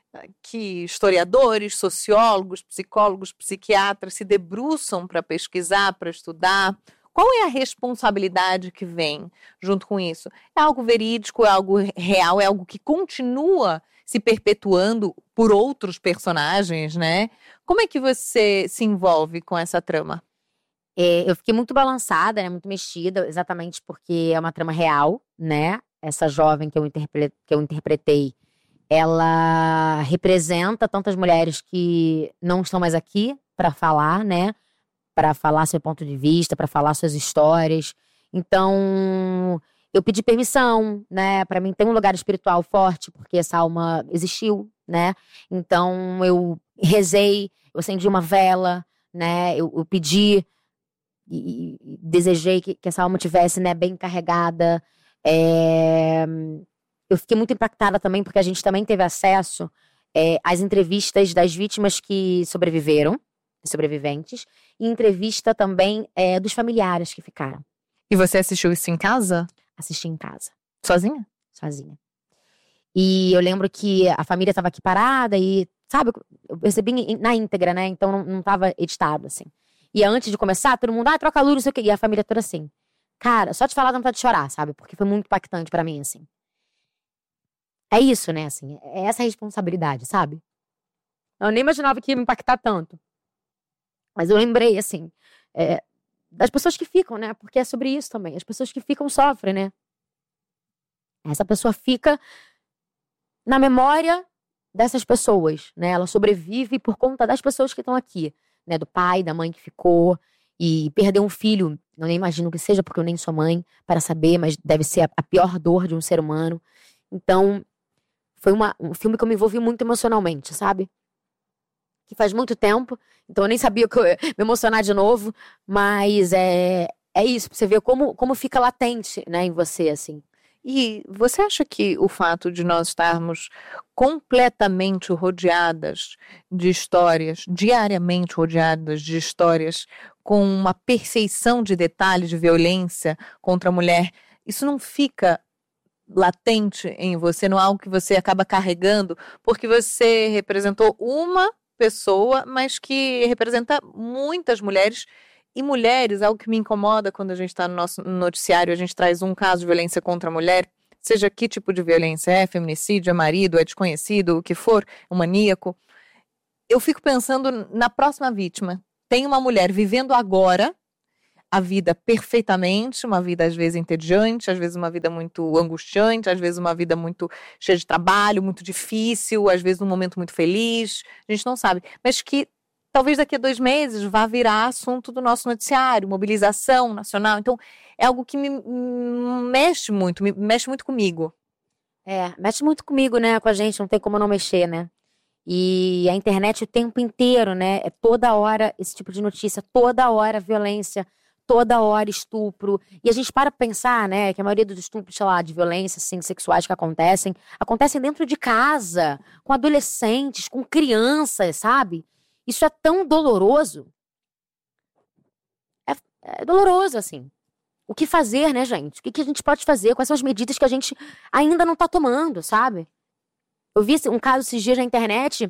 que historiadores, sociólogos, psicólogos, psiquiatras se debruçam para pesquisar, para estudar. Qual é a responsabilidade que vem junto com isso? É algo verídico, é algo real, é algo que continua se perpetuando por outros personagens, né? Como é que você se envolve com essa trama? Eu fiquei muito balançada, né, muito mexida, exatamente porque é uma trama real, né? Essa jovem que eu interpretei, ela representa tantas mulheres que não estão mais aqui para falar, né? Para falar seu ponto de vista, para falar suas histórias. Então, eu pedi permissão, né? Para mim ter um lugar espiritual forte, porque essa alma existiu, né? Então, eu rezei, eu acendi uma vela, né? Eu pedi e desejei que essa alma tivesse, né, bem carregada. Eu fiquei muito impactada também, porque a gente também teve acesso às entrevistas das vítimas que sobreviveram, sobreviventes, e entrevista também dos familiares que ficaram. E você assistiu isso em casa? Assisti em casa. Sozinha? Sozinha. E eu lembro que a família estava aqui parada e, sabe, eu recebi na íntegra, né? Então não estava editado, assim. E antes de começar, todo mundo, troca a luz, não sei o quê. E a família toda assim. Cara, só de falar dá vontade de chorar, sabe? Porque foi muito impactante pra mim, assim. É isso, né, assim. É essa a responsabilidade, sabe? Eu nem imaginava que ia me impactar tanto. Mas eu lembrei, assim, das pessoas que ficam, né? Porque é sobre isso também. As pessoas que ficam sofrem, né? Essa pessoa fica na memória dessas pessoas, né? Ela sobrevive por conta das pessoas que estão aqui. Né, do pai, da mãe que ficou e perdeu um filho, eu nem imagino que seja porque eu nem sou mãe para saber, mas deve ser a pior dor de um ser humano. Então foi um filme que eu me envolvi muito emocionalmente, sabe? Que faz muito tempo, então eu nem sabia que eu ia me emocionar de novo, mas é isso, pra você ver como fica latente, né, em você, assim. E você acha que o fato de nós estarmos completamente rodeadas de histórias, diariamente rodeadas de histórias com uma perfeição de detalhes de violência contra a mulher, isso não fica latente em você, não é algo que você acaba carregando, porque você representou uma pessoa, mas que representa muitas mulheres. E mulheres, algo que me incomoda quando a gente está no nosso noticiário, a gente traz um caso de violência contra a mulher, seja que tipo de violência é, feminicídio, é marido, é desconhecido, o que for, um maníaco. Eu fico pensando na próxima vítima. Tem uma mulher vivendo agora a vida perfeitamente, uma vida às vezes entediante, às vezes uma vida muito angustiante, às vezes uma vida muito cheia de trabalho, muito difícil, às vezes um momento muito feliz, a gente não sabe, mas que talvez daqui a 2 meses vá virar assunto do nosso noticiário, mobilização nacional. Então, é algo que me mexe muito comigo. Mexe muito comigo, né? Com a gente, não tem como não mexer, né? E a internet o tempo inteiro, né? É toda hora esse tipo de notícia, toda hora violência, toda hora estupro. E a gente para pensar, né, que a maioria dos estupros, sei lá, de violência, assim, sexuais que acontecem dentro de casa, com adolescentes, com crianças, sabe? Isso é tão doloroso. É doloroso, assim. O que fazer, né, gente? O que a gente pode fazer? Quais são as medidas que a gente ainda não tá tomando, sabe? Eu vi um caso esses dias na internet,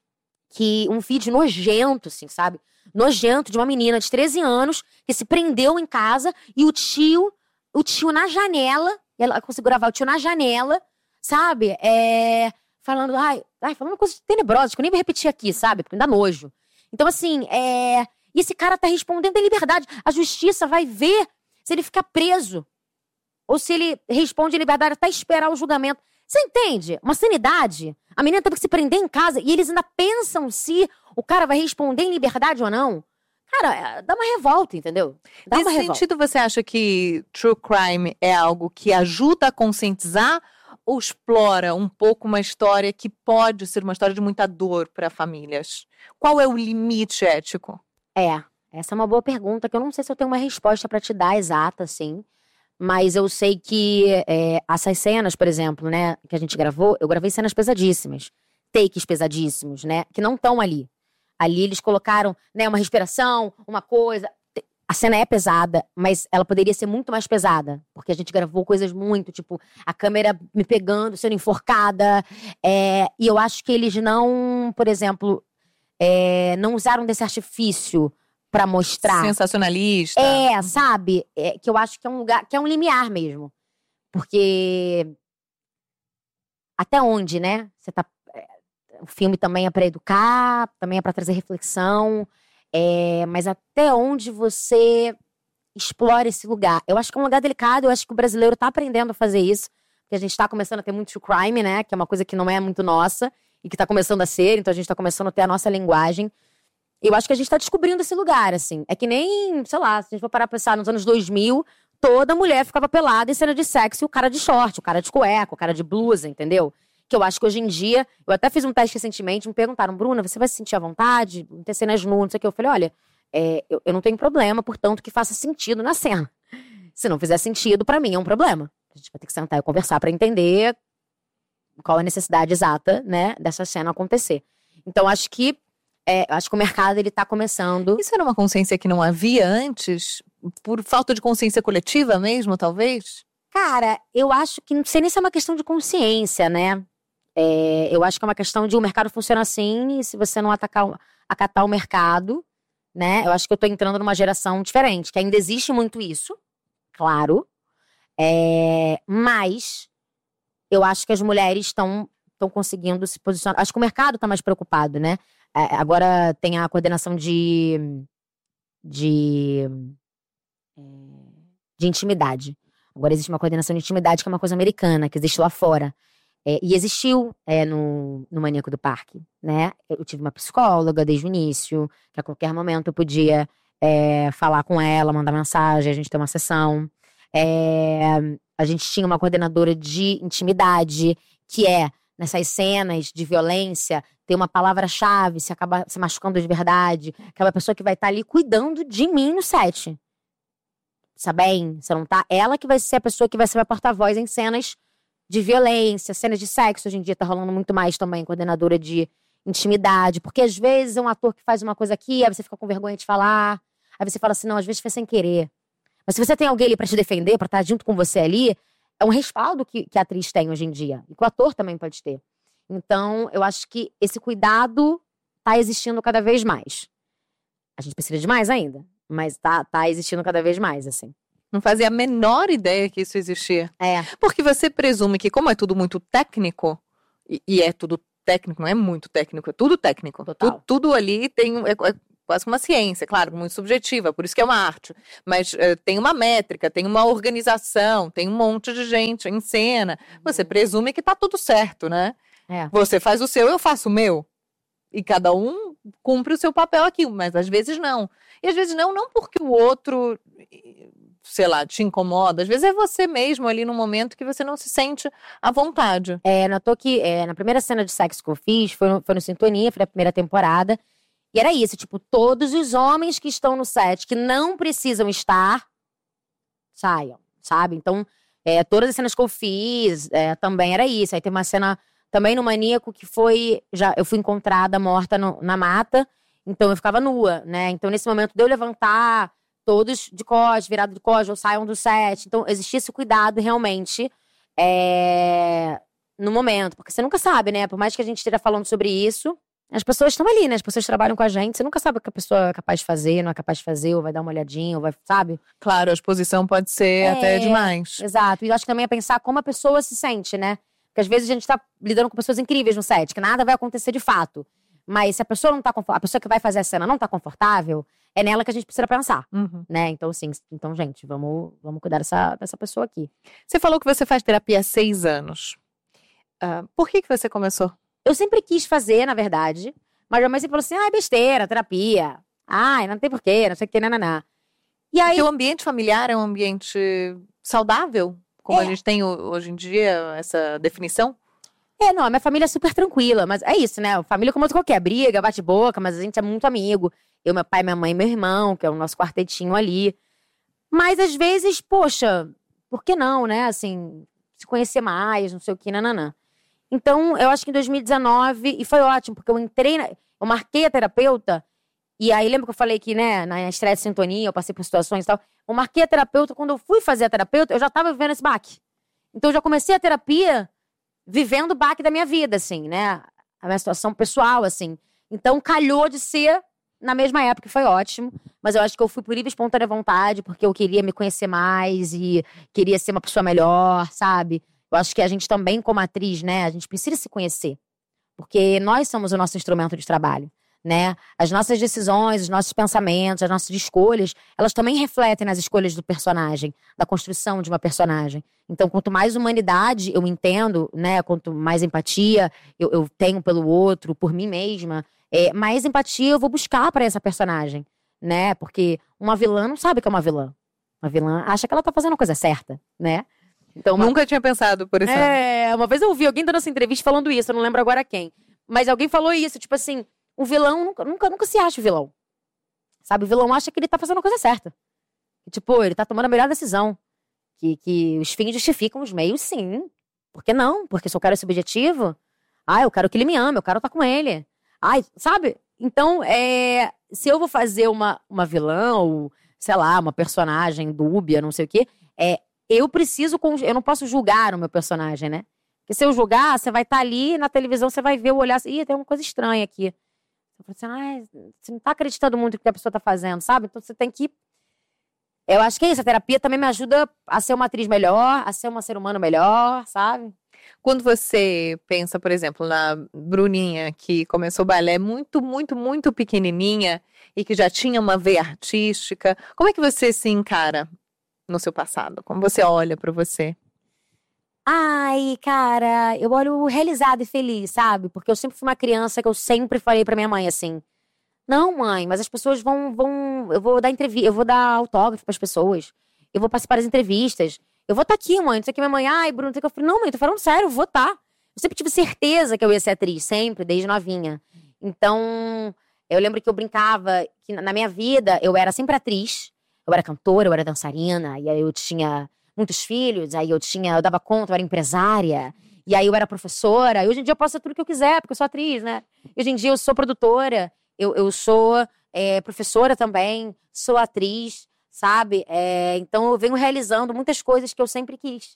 um vídeo nojento, assim, sabe? Nojento, de uma menina de 13 anos que se prendeu em casa e o tio na janela, ela conseguiu gravar o tio na janela, sabe? Falando, falando coisas tenebrosas, que eu nem vou repetir aqui, sabe? Porque me dá nojo. Então, assim, e esse cara tá respondendo em liberdade. A justiça vai ver se ele fica preso ou se ele responde em liberdade até esperar o julgamento. Você entende? Uma sanidade. A menina teve que se prender em casa e eles ainda pensam se o cara vai responder em liberdade ou não. Cara, dá uma revolta, entendeu? Nesse sentido, você acha que true crime é algo que ajuda a conscientizar ou explora um pouco uma história que pode ser uma história de muita dor para famílias? Qual é o limite ético? Essa é uma boa pergunta, que eu não sei se eu tenho uma resposta para te dar exata, assim. Mas eu sei que essas cenas, por exemplo, né, que a gente gravou, eu gravei cenas pesadíssimas. Takes pesadíssimos, né, que não estão ali. Ali eles colocaram, né, uma respiração, uma coisa. A cena é pesada, mas ela poderia ser muito mais pesada. Porque a gente gravou coisas muito, tipo, a câmera me pegando, sendo enforcada. E eu acho que eles não, por exemplo, não usaram desse artifício pra mostrar. Sensacionalista. Sabe? Que eu acho que é um lugar, que é um limiar mesmo. Porque até onde, né? Você tá. O filme também é pra educar, também é pra trazer reflexão. Mas até onde você explora esse lugar? Eu acho que é um lugar delicado, eu acho que o brasileiro tá aprendendo a fazer isso. Porque a gente tá começando a ter muito true crime, né? Que é uma coisa que não é muito nossa e que tá começando a ser, então a gente tá começando a ter a nossa linguagem. Eu acho que a gente tá descobrindo esse lugar, assim. É que nem, sei lá, se a gente for parar pra pensar nos anos 2000, toda mulher ficava pelada em cena de sexo e o cara de short, o cara de cueca, o cara de blusa, entendeu? Que eu acho que hoje em dia, eu até fiz um teste recentemente, me perguntaram, Bruna, você vai se sentir à vontade? Ter cenas nuas, não sei o que. Eu falei, olha, eu não tenho problema, portanto, que faça sentido na cena. Se não fizer sentido, pra mim é um problema. A gente vai ter que sentar e conversar pra entender qual a necessidade exata, né, dessa cena acontecer. Então, acho que o mercado, ele tá começando. Isso era uma consciência que não havia antes? Por falta de consciência coletiva mesmo, talvez? Cara, eu acho que, não sei nem se é uma questão de consciência, né? Eu acho que é uma questão de o mercado funciona assim, e se você não acatar o mercado, né? Eu acho que eu tô entrando numa geração diferente, que ainda existe muito isso, claro. Mas eu acho que as mulheres estão conseguindo se posicionar. Acho que o mercado tá mais preocupado, né? Agora tem a coordenação de intimidade. Agora existe uma coordenação de intimidade que é uma coisa americana, que existe lá fora. E existiu no Maníaco do Parque, né? Eu tive uma psicóloga desde o início, que a qualquer momento eu podia falar com ela, mandar mensagem, a gente ter uma sessão. A gente tinha uma coordenadora de intimidade, que nessas cenas de violência, ter uma palavra-chave, se acaba se machucando de verdade, aquela pessoa que vai estar ali cuidando de mim no set. Sabe bem? Você não tá? Ela que vai ser a pessoa que vai ser a porta-voz em cenas de violência, cenas de sexo. Hoje em dia tá rolando muito mais também, coordenadora de intimidade. Porque às vezes é um ator que faz uma coisa aqui, aí você fica com vergonha de falar. Aí você fala assim, não, às vezes foi sem querer. Mas se você tem alguém ali pra te defender, pra estar junto com você ali, é um respaldo que a atriz tem hoje em dia. E que o ator também pode ter. Então, eu acho que esse cuidado tá existindo cada vez mais. A gente precisa de mais ainda. Mas tá existindo cada vez mais, assim. Não fazia a menor ideia que isso existia. É. Porque você presume que, como é tudo muito técnico, e é tudo técnico, não é muito técnico, é tudo técnico. Total. Tudo ali é quase uma ciência, claro, muito subjetiva, por isso que é uma arte. Mas tem uma métrica, tem uma organização, tem um monte de gente em cena. Você presume que tá tudo certo, né? É. Você faz o seu, eu faço o meu. E cada um cumpre o seu papel aqui, mas às vezes não. E às vezes não porque o outro, sei lá, te incomoda. Às vezes é você mesmo ali no momento que você não se sente à vontade. Notou que na primeira cena de sexo que eu fiz, foi no Sintonia, foi na primeira temporada. E era isso, tipo, todos os homens que estão no set, que não precisam estar, saiam, sabe? Então, todas as cenas que eu fiz, também era isso. Aí tem uma cena também no Maníaco que eu fui encontrada morta na mata, então eu ficava nua, né? Então, nesse momento de eu levantar, todos de costas, virado de costas, ou saiam do set. Então, existia esse cuidado realmente no momento. Porque você nunca sabe, né? Por mais que a gente esteja falando sobre isso, as pessoas estão ali, né? As pessoas trabalham com a gente. Você nunca sabe o que a pessoa é capaz de fazer, não é capaz de fazer, ou vai dar uma olhadinha, ou vai, sabe? Claro, a exposição pode ser até demais. Exato. E eu acho que também é pensar como a pessoa se sente, né? Porque às vezes a gente tá lidando com pessoas incríveis no set, que nada vai acontecer de fato. Mas se a pessoa não tá confortável, a pessoa que vai fazer a cena não tá confortável, é nela que a gente precisa pensar, né? Então, assim, gente, vamos cuidar dessa pessoa aqui. Você falou que você faz terapia há 6 anos. Por que você começou? Eu sempre quis fazer, na verdade, mas a mãe sempre falou assim, é besteira, terapia. Não tem porquê, não sei o que, nananá. E aí... Porque o ambiente familiar é um ambiente saudável? Como a gente tem hoje em dia, essa definição? Não, a minha família é super tranquila, mas é isso, né? Família como outra qualquer, briga, bate boca, mas a gente é muito amigo. Eu, meu pai, minha mãe e meu irmão, que é o nosso quartetinho ali. Mas às vezes, poxa, por que não, né? Assim, se conhecer mais, não sei o que, nananã. Então, eu acho que em 2019, e foi ótimo, porque eu marquei a terapeuta, e aí lembra que eu falei que, né, na estreia de Sintonia, eu passei por situações e tal. Eu marquei a terapeuta, quando eu fui fazer a terapeuta, eu já tava vivendo esse baque. Então, eu já comecei a terapia vivendo o baque da minha vida, assim, né? A minha situação pessoal, assim. Então, calhou de ser na mesma época, foi ótimo. Mas eu acho que eu fui por livre e espontânea vontade, porque eu queria me conhecer mais e queria ser uma pessoa melhor, sabe? Eu acho que a gente também, como atriz, né? A gente precisa se conhecer. Porque nós somos o nosso instrumento de trabalho, né? As nossas decisões, os nossos pensamentos, as nossas escolhas, elas também refletem nas escolhas do personagem, da construção de uma personagem. Então, quanto mais humanidade eu entendo, né? Quanto mais empatia eu tenho pelo outro, por mim mesma, mais empatia eu vou buscar para essa personagem, né? Porque uma vilã não sabe que é uma vilã. Uma vilã acha que ela tá fazendo a coisa certa, né? Então, Nunca tinha pensado por isso. Uma vez eu ouvi alguém dando essa entrevista falando isso, eu não lembro agora quem. Mas alguém falou isso, tipo assim, o vilão nunca se acha o vilão. Sabe, o vilão acha que ele tá fazendo a coisa certa. Que, tipo, ele tá tomando a melhor decisão. Que os fins justificam os meios, sim. Por que não? Porque se eu quero esse objetivo, eu quero que ele me ame, eu quero estar com ele. Sabe? Então, se eu vou fazer uma vilã, ou, sei lá, uma personagem dúbia, não sei o quê, eu não posso julgar o meu personagem, né? Porque se eu julgar, você vai estar ali na televisão, você vai ver o olhar assim, tem uma coisa estranha aqui. Você fala assim, você não tá acreditando muito no que a pessoa tá fazendo, sabe? Então você tem que... Eu acho que é isso, a terapia também me ajuda a ser uma atriz melhor, a ser um ser humano melhor, sabe? Quando você pensa, por exemplo, na Bruninha, que começou balé muito, muito, muito pequenininha e que já tinha uma veia artística, como é que você se encara no seu passado? Como você olha pra você? Cara, eu olho realizada e feliz, sabe? Porque eu sempre fui uma criança que eu sempre falei pra minha mãe assim, não, mãe, mas as pessoas eu vou dar entrevista, eu vou dar autógrafo pras pessoas, eu vou participar das entrevistas, eu vou estar aqui, mãe, não sei o que, minha mãe, Bruno, não sei o que, eu falei, não, mãe, tô falando sério, eu vou estar. Eu sempre tive certeza que eu ia ser atriz, sempre, desde novinha. Então, eu lembro que eu brincava que na minha vida eu era sempre atriz, eu era cantora, eu era dançarina, e aí eu tinha muitos filhos, aí eu dava conta, eu era empresária, e aí eu era professora, e hoje em dia eu posso ser tudo que eu quiser, porque eu sou atriz, né? E hoje em dia eu sou produtora, eu sou professora também, sou atriz, sabe? Então eu venho realizando muitas coisas que eu sempre quis,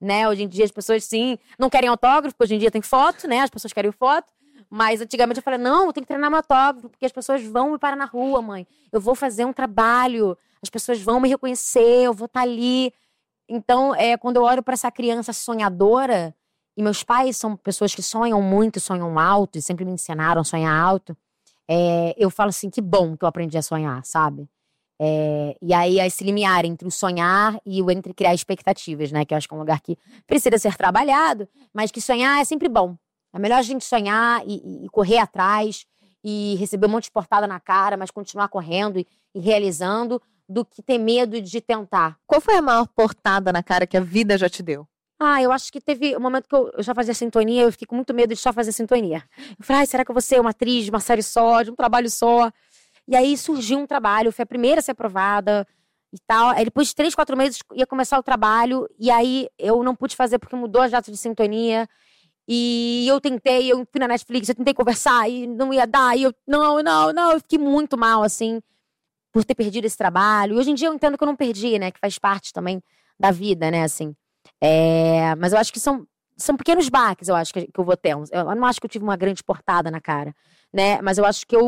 né? Hoje em dia as pessoas, sim, não querem autógrafo, porque hoje em dia tem foto, né? As pessoas querem foto. Mas antigamente eu falei, não, eu tenho que treinar meu autógrafo, porque as pessoas vão me parar na rua, mãe. Eu vou fazer um trabalho, as pessoas vão me reconhecer, eu vou estar ali. Então, quando eu olho para essa criança sonhadora, e meus pais são pessoas que sonham muito, sonham alto, e sempre me ensinaram a sonhar alto, eu falo assim, que bom que eu aprendi a sonhar, sabe? E aí, esse limiar entre o sonhar e o entre criar expectativas, né? Que eu acho que é um lugar que precisa ser trabalhado, mas que sonhar é sempre bom. É melhor a gente sonhar e correr atrás e receber um monte de portada na cara, mas continuar correndo e realizando, do que ter medo de tentar. Qual foi a maior portada na cara que a vida já te deu? Eu acho que teve um momento que eu já fazia sintonia, eu fiquei com muito medo de só fazer sintonia. Eu falei, será que eu vou ser uma atriz de uma série só, de um trabalho só? E aí surgiu um trabalho, eu fui a primeira a ser aprovada e tal. Aí depois de 3, 4 meses ia começar o trabalho, e aí eu não pude fazer porque mudou as datas de sintonia. E eu tentei, eu fui na Netflix, eu tentei conversar e não ia dar, e eu eu fiquei muito mal, assim, por ter perdido esse trabalho. E hoje em dia eu entendo que eu não perdi, né, que faz parte também da vida, né, assim. Mas eu acho que são pequenos baques, eu acho que eu vou ter. Eu não acho que eu tive uma grande portada na cara, né, mas eu acho que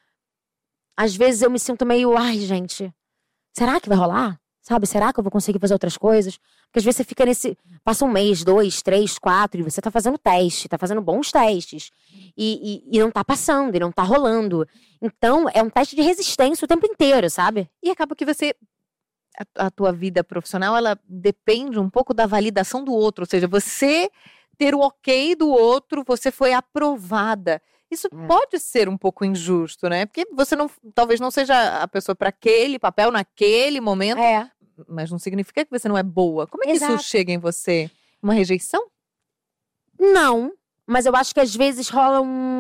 às vezes eu me sinto meio, ai, gente, será que vai rolar? Sabe, será que eu vou conseguir fazer outras coisas? Porque às vezes você fica passa 1 mês, 2, 3, 4, e você tá fazendo teste, tá fazendo bons testes. E não tá passando, e não tá rolando. Então, é um teste de resistência o tempo inteiro, sabe? E acaba que a tua vida profissional, ela depende um pouco da validação do outro. Ou seja, você ter o ok do outro, você foi aprovada. Isso pode ser um pouco injusto, né? Porque você talvez não seja a pessoa para aquele papel, naquele momento. Mas não significa que você não é boa. Como é que isso chega em você? Uma rejeição? Não, mas eu acho que às vezes rola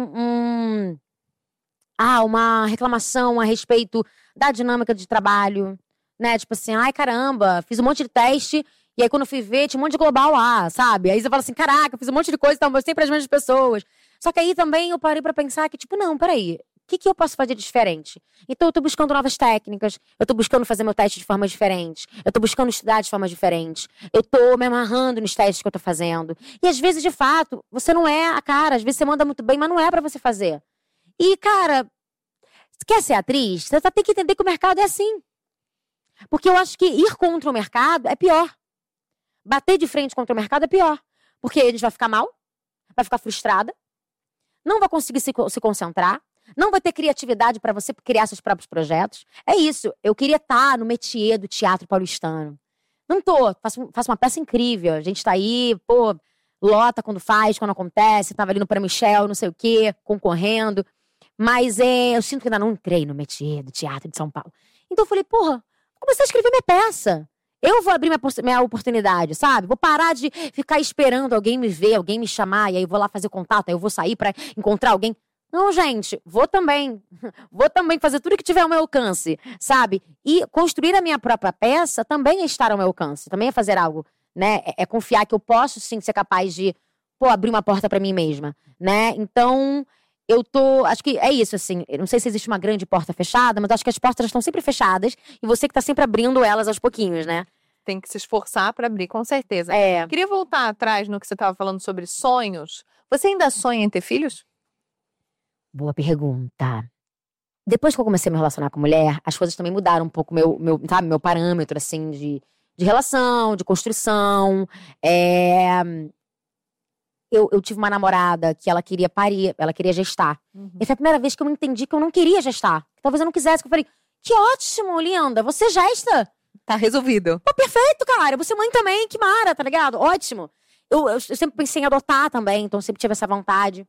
uma reclamação a respeito da dinâmica de trabalho, né? Tipo assim, ai caramba, fiz um monte de teste, e aí quando eu fui ver, tinha um monte de global lá, sabe? Aí você fala assim, caraca, fiz um monte de coisa, então sempre as mesmas pessoas. Só que aí também eu parei pra pensar que, tipo, não, peraí, o que eu posso fazer de diferente? Então eu tô buscando novas técnicas, eu tô buscando fazer meu teste de formas diferentes, eu tô buscando estudar de formas diferentes, eu tô me amarrando nos testes que eu tô fazendo. E às vezes, de fato, você não é a cara, às vezes você manda muito bem, mas não é pra você fazer. E, cara, você quer ser atriz? Você tem que entender que o mercado é assim. Porque eu acho que ir contra o mercado é pior. Bater de frente contra o mercado é pior. Porque a gente vai ficar mal, vai ficar frustrada, não vai conseguir se concentrar, não vai ter criatividade para você criar seus próprios projetos. É isso. Eu queria estar no métier do teatro paulistano. Não tô. Faço uma peça incrível. A gente tá aí, lota quando faz, quando acontece. Tava ali no Prêmio Michel, não sei o quê, concorrendo. Mas eu sinto que ainda não entrei no métier do teatro de São Paulo. Então eu falei, vou começar a escrever minha peça. Eu vou abrir minha oportunidade, sabe? Vou parar de ficar esperando alguém me ver, alguém me chamar, e aí vou lá fazer contato, aí eu vou sair pra encontrar alguém. Não, gente, vou também fazer tudo que tiver ao meu alcance, sabe? E construir a minha própria peça também é estar ao meu alcance, também é fazer algo, né? É confiar que eu posso, sim, ser capaz de, abrir uma porta pra mim mesma, né? Então, acho que é isso, assim, eu não sei se existe uma grande porta fechada, mas acho que as portas estão sempre fechadas e você que tá sempre abrindo elas aos pouquinhos, né? Tem que se esforçar pra abrir, com certeza. Queria voltar atrás no que você estava falando sobre sonhos. Você ainda sonha em ter filhos? Boa pergunta. Depois que eu comecei a me relacionar com mulher, as coisas também mudaram um pouco meu parâmetro, assim, de relação, de construção. Eu tive uma namorada que ela queria parir, ela queria gestar. E foi a primeira vez que eu entendi que eu não queria gestar. Talvez eu não quisesse, que eu falei, que ótimo, linda, você gesta. Tá resolvido. Perfeito, cara, você é mãe também, que mara, tá ligado? Ótimo. Eu sempre pensei em adotar também, então eu sempre tive essa vontade.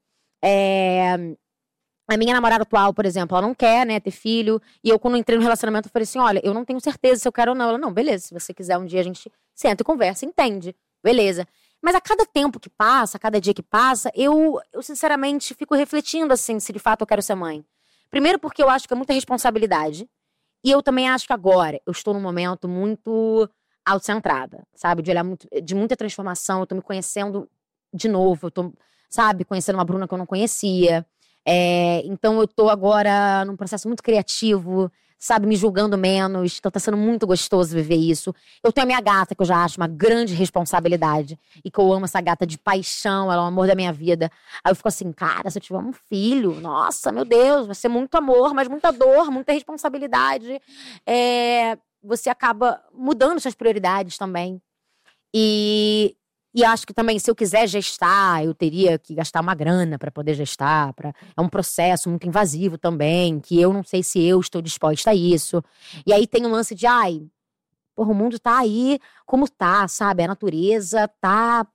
A minha namorada atual, por exemplo, ela não quer, né, ter filho. E eu, quando entrei no relacionamento, eu falei assim, olha, eu não tenho certeza se eu quero ou não. Ela, não, beleza, se você quiser um dia a gente senta e conversa, entende, beleza. Mas a cada tempo que passa, a cada dia que passa, eu sinceramente fico refletindo, assim, se de fato eu quero ser mãe. Primeiro porque eu acho que é muita responsabilidade. E eu também acho que agora eu estou num momento muito autocentrada, sabe? De muita transformação, eu tô me conhecendo de novo, eu tô, sabe, conhecendo uma Bruna que eu não conhecia. Então eu tô agora num processo muito criativo, sabe, me julgando menos. Então tá sendo muito gostoso viver isso. Eu tenho a minha gata, que eu já acho uma grande responsabilidade. E que eu amo essa gata de paixão, ela é o amor da minha vida. Aí eu fico assim, cara, se eu tiver um filho, nossa, meu Deus, vai ser muito amor, mas muita dor, muita responsabilidade. Você acaba mudando suas prioridades também. E acho que também, se eu quiser gestar, eu teria que gastar uma grana para poder gestar. É um processo muito invasivo também, que eu não sei se eu estou disposta a isso. E aí tem um lance de, porra, o mundo tá aí como tá, sabe? A natureza tá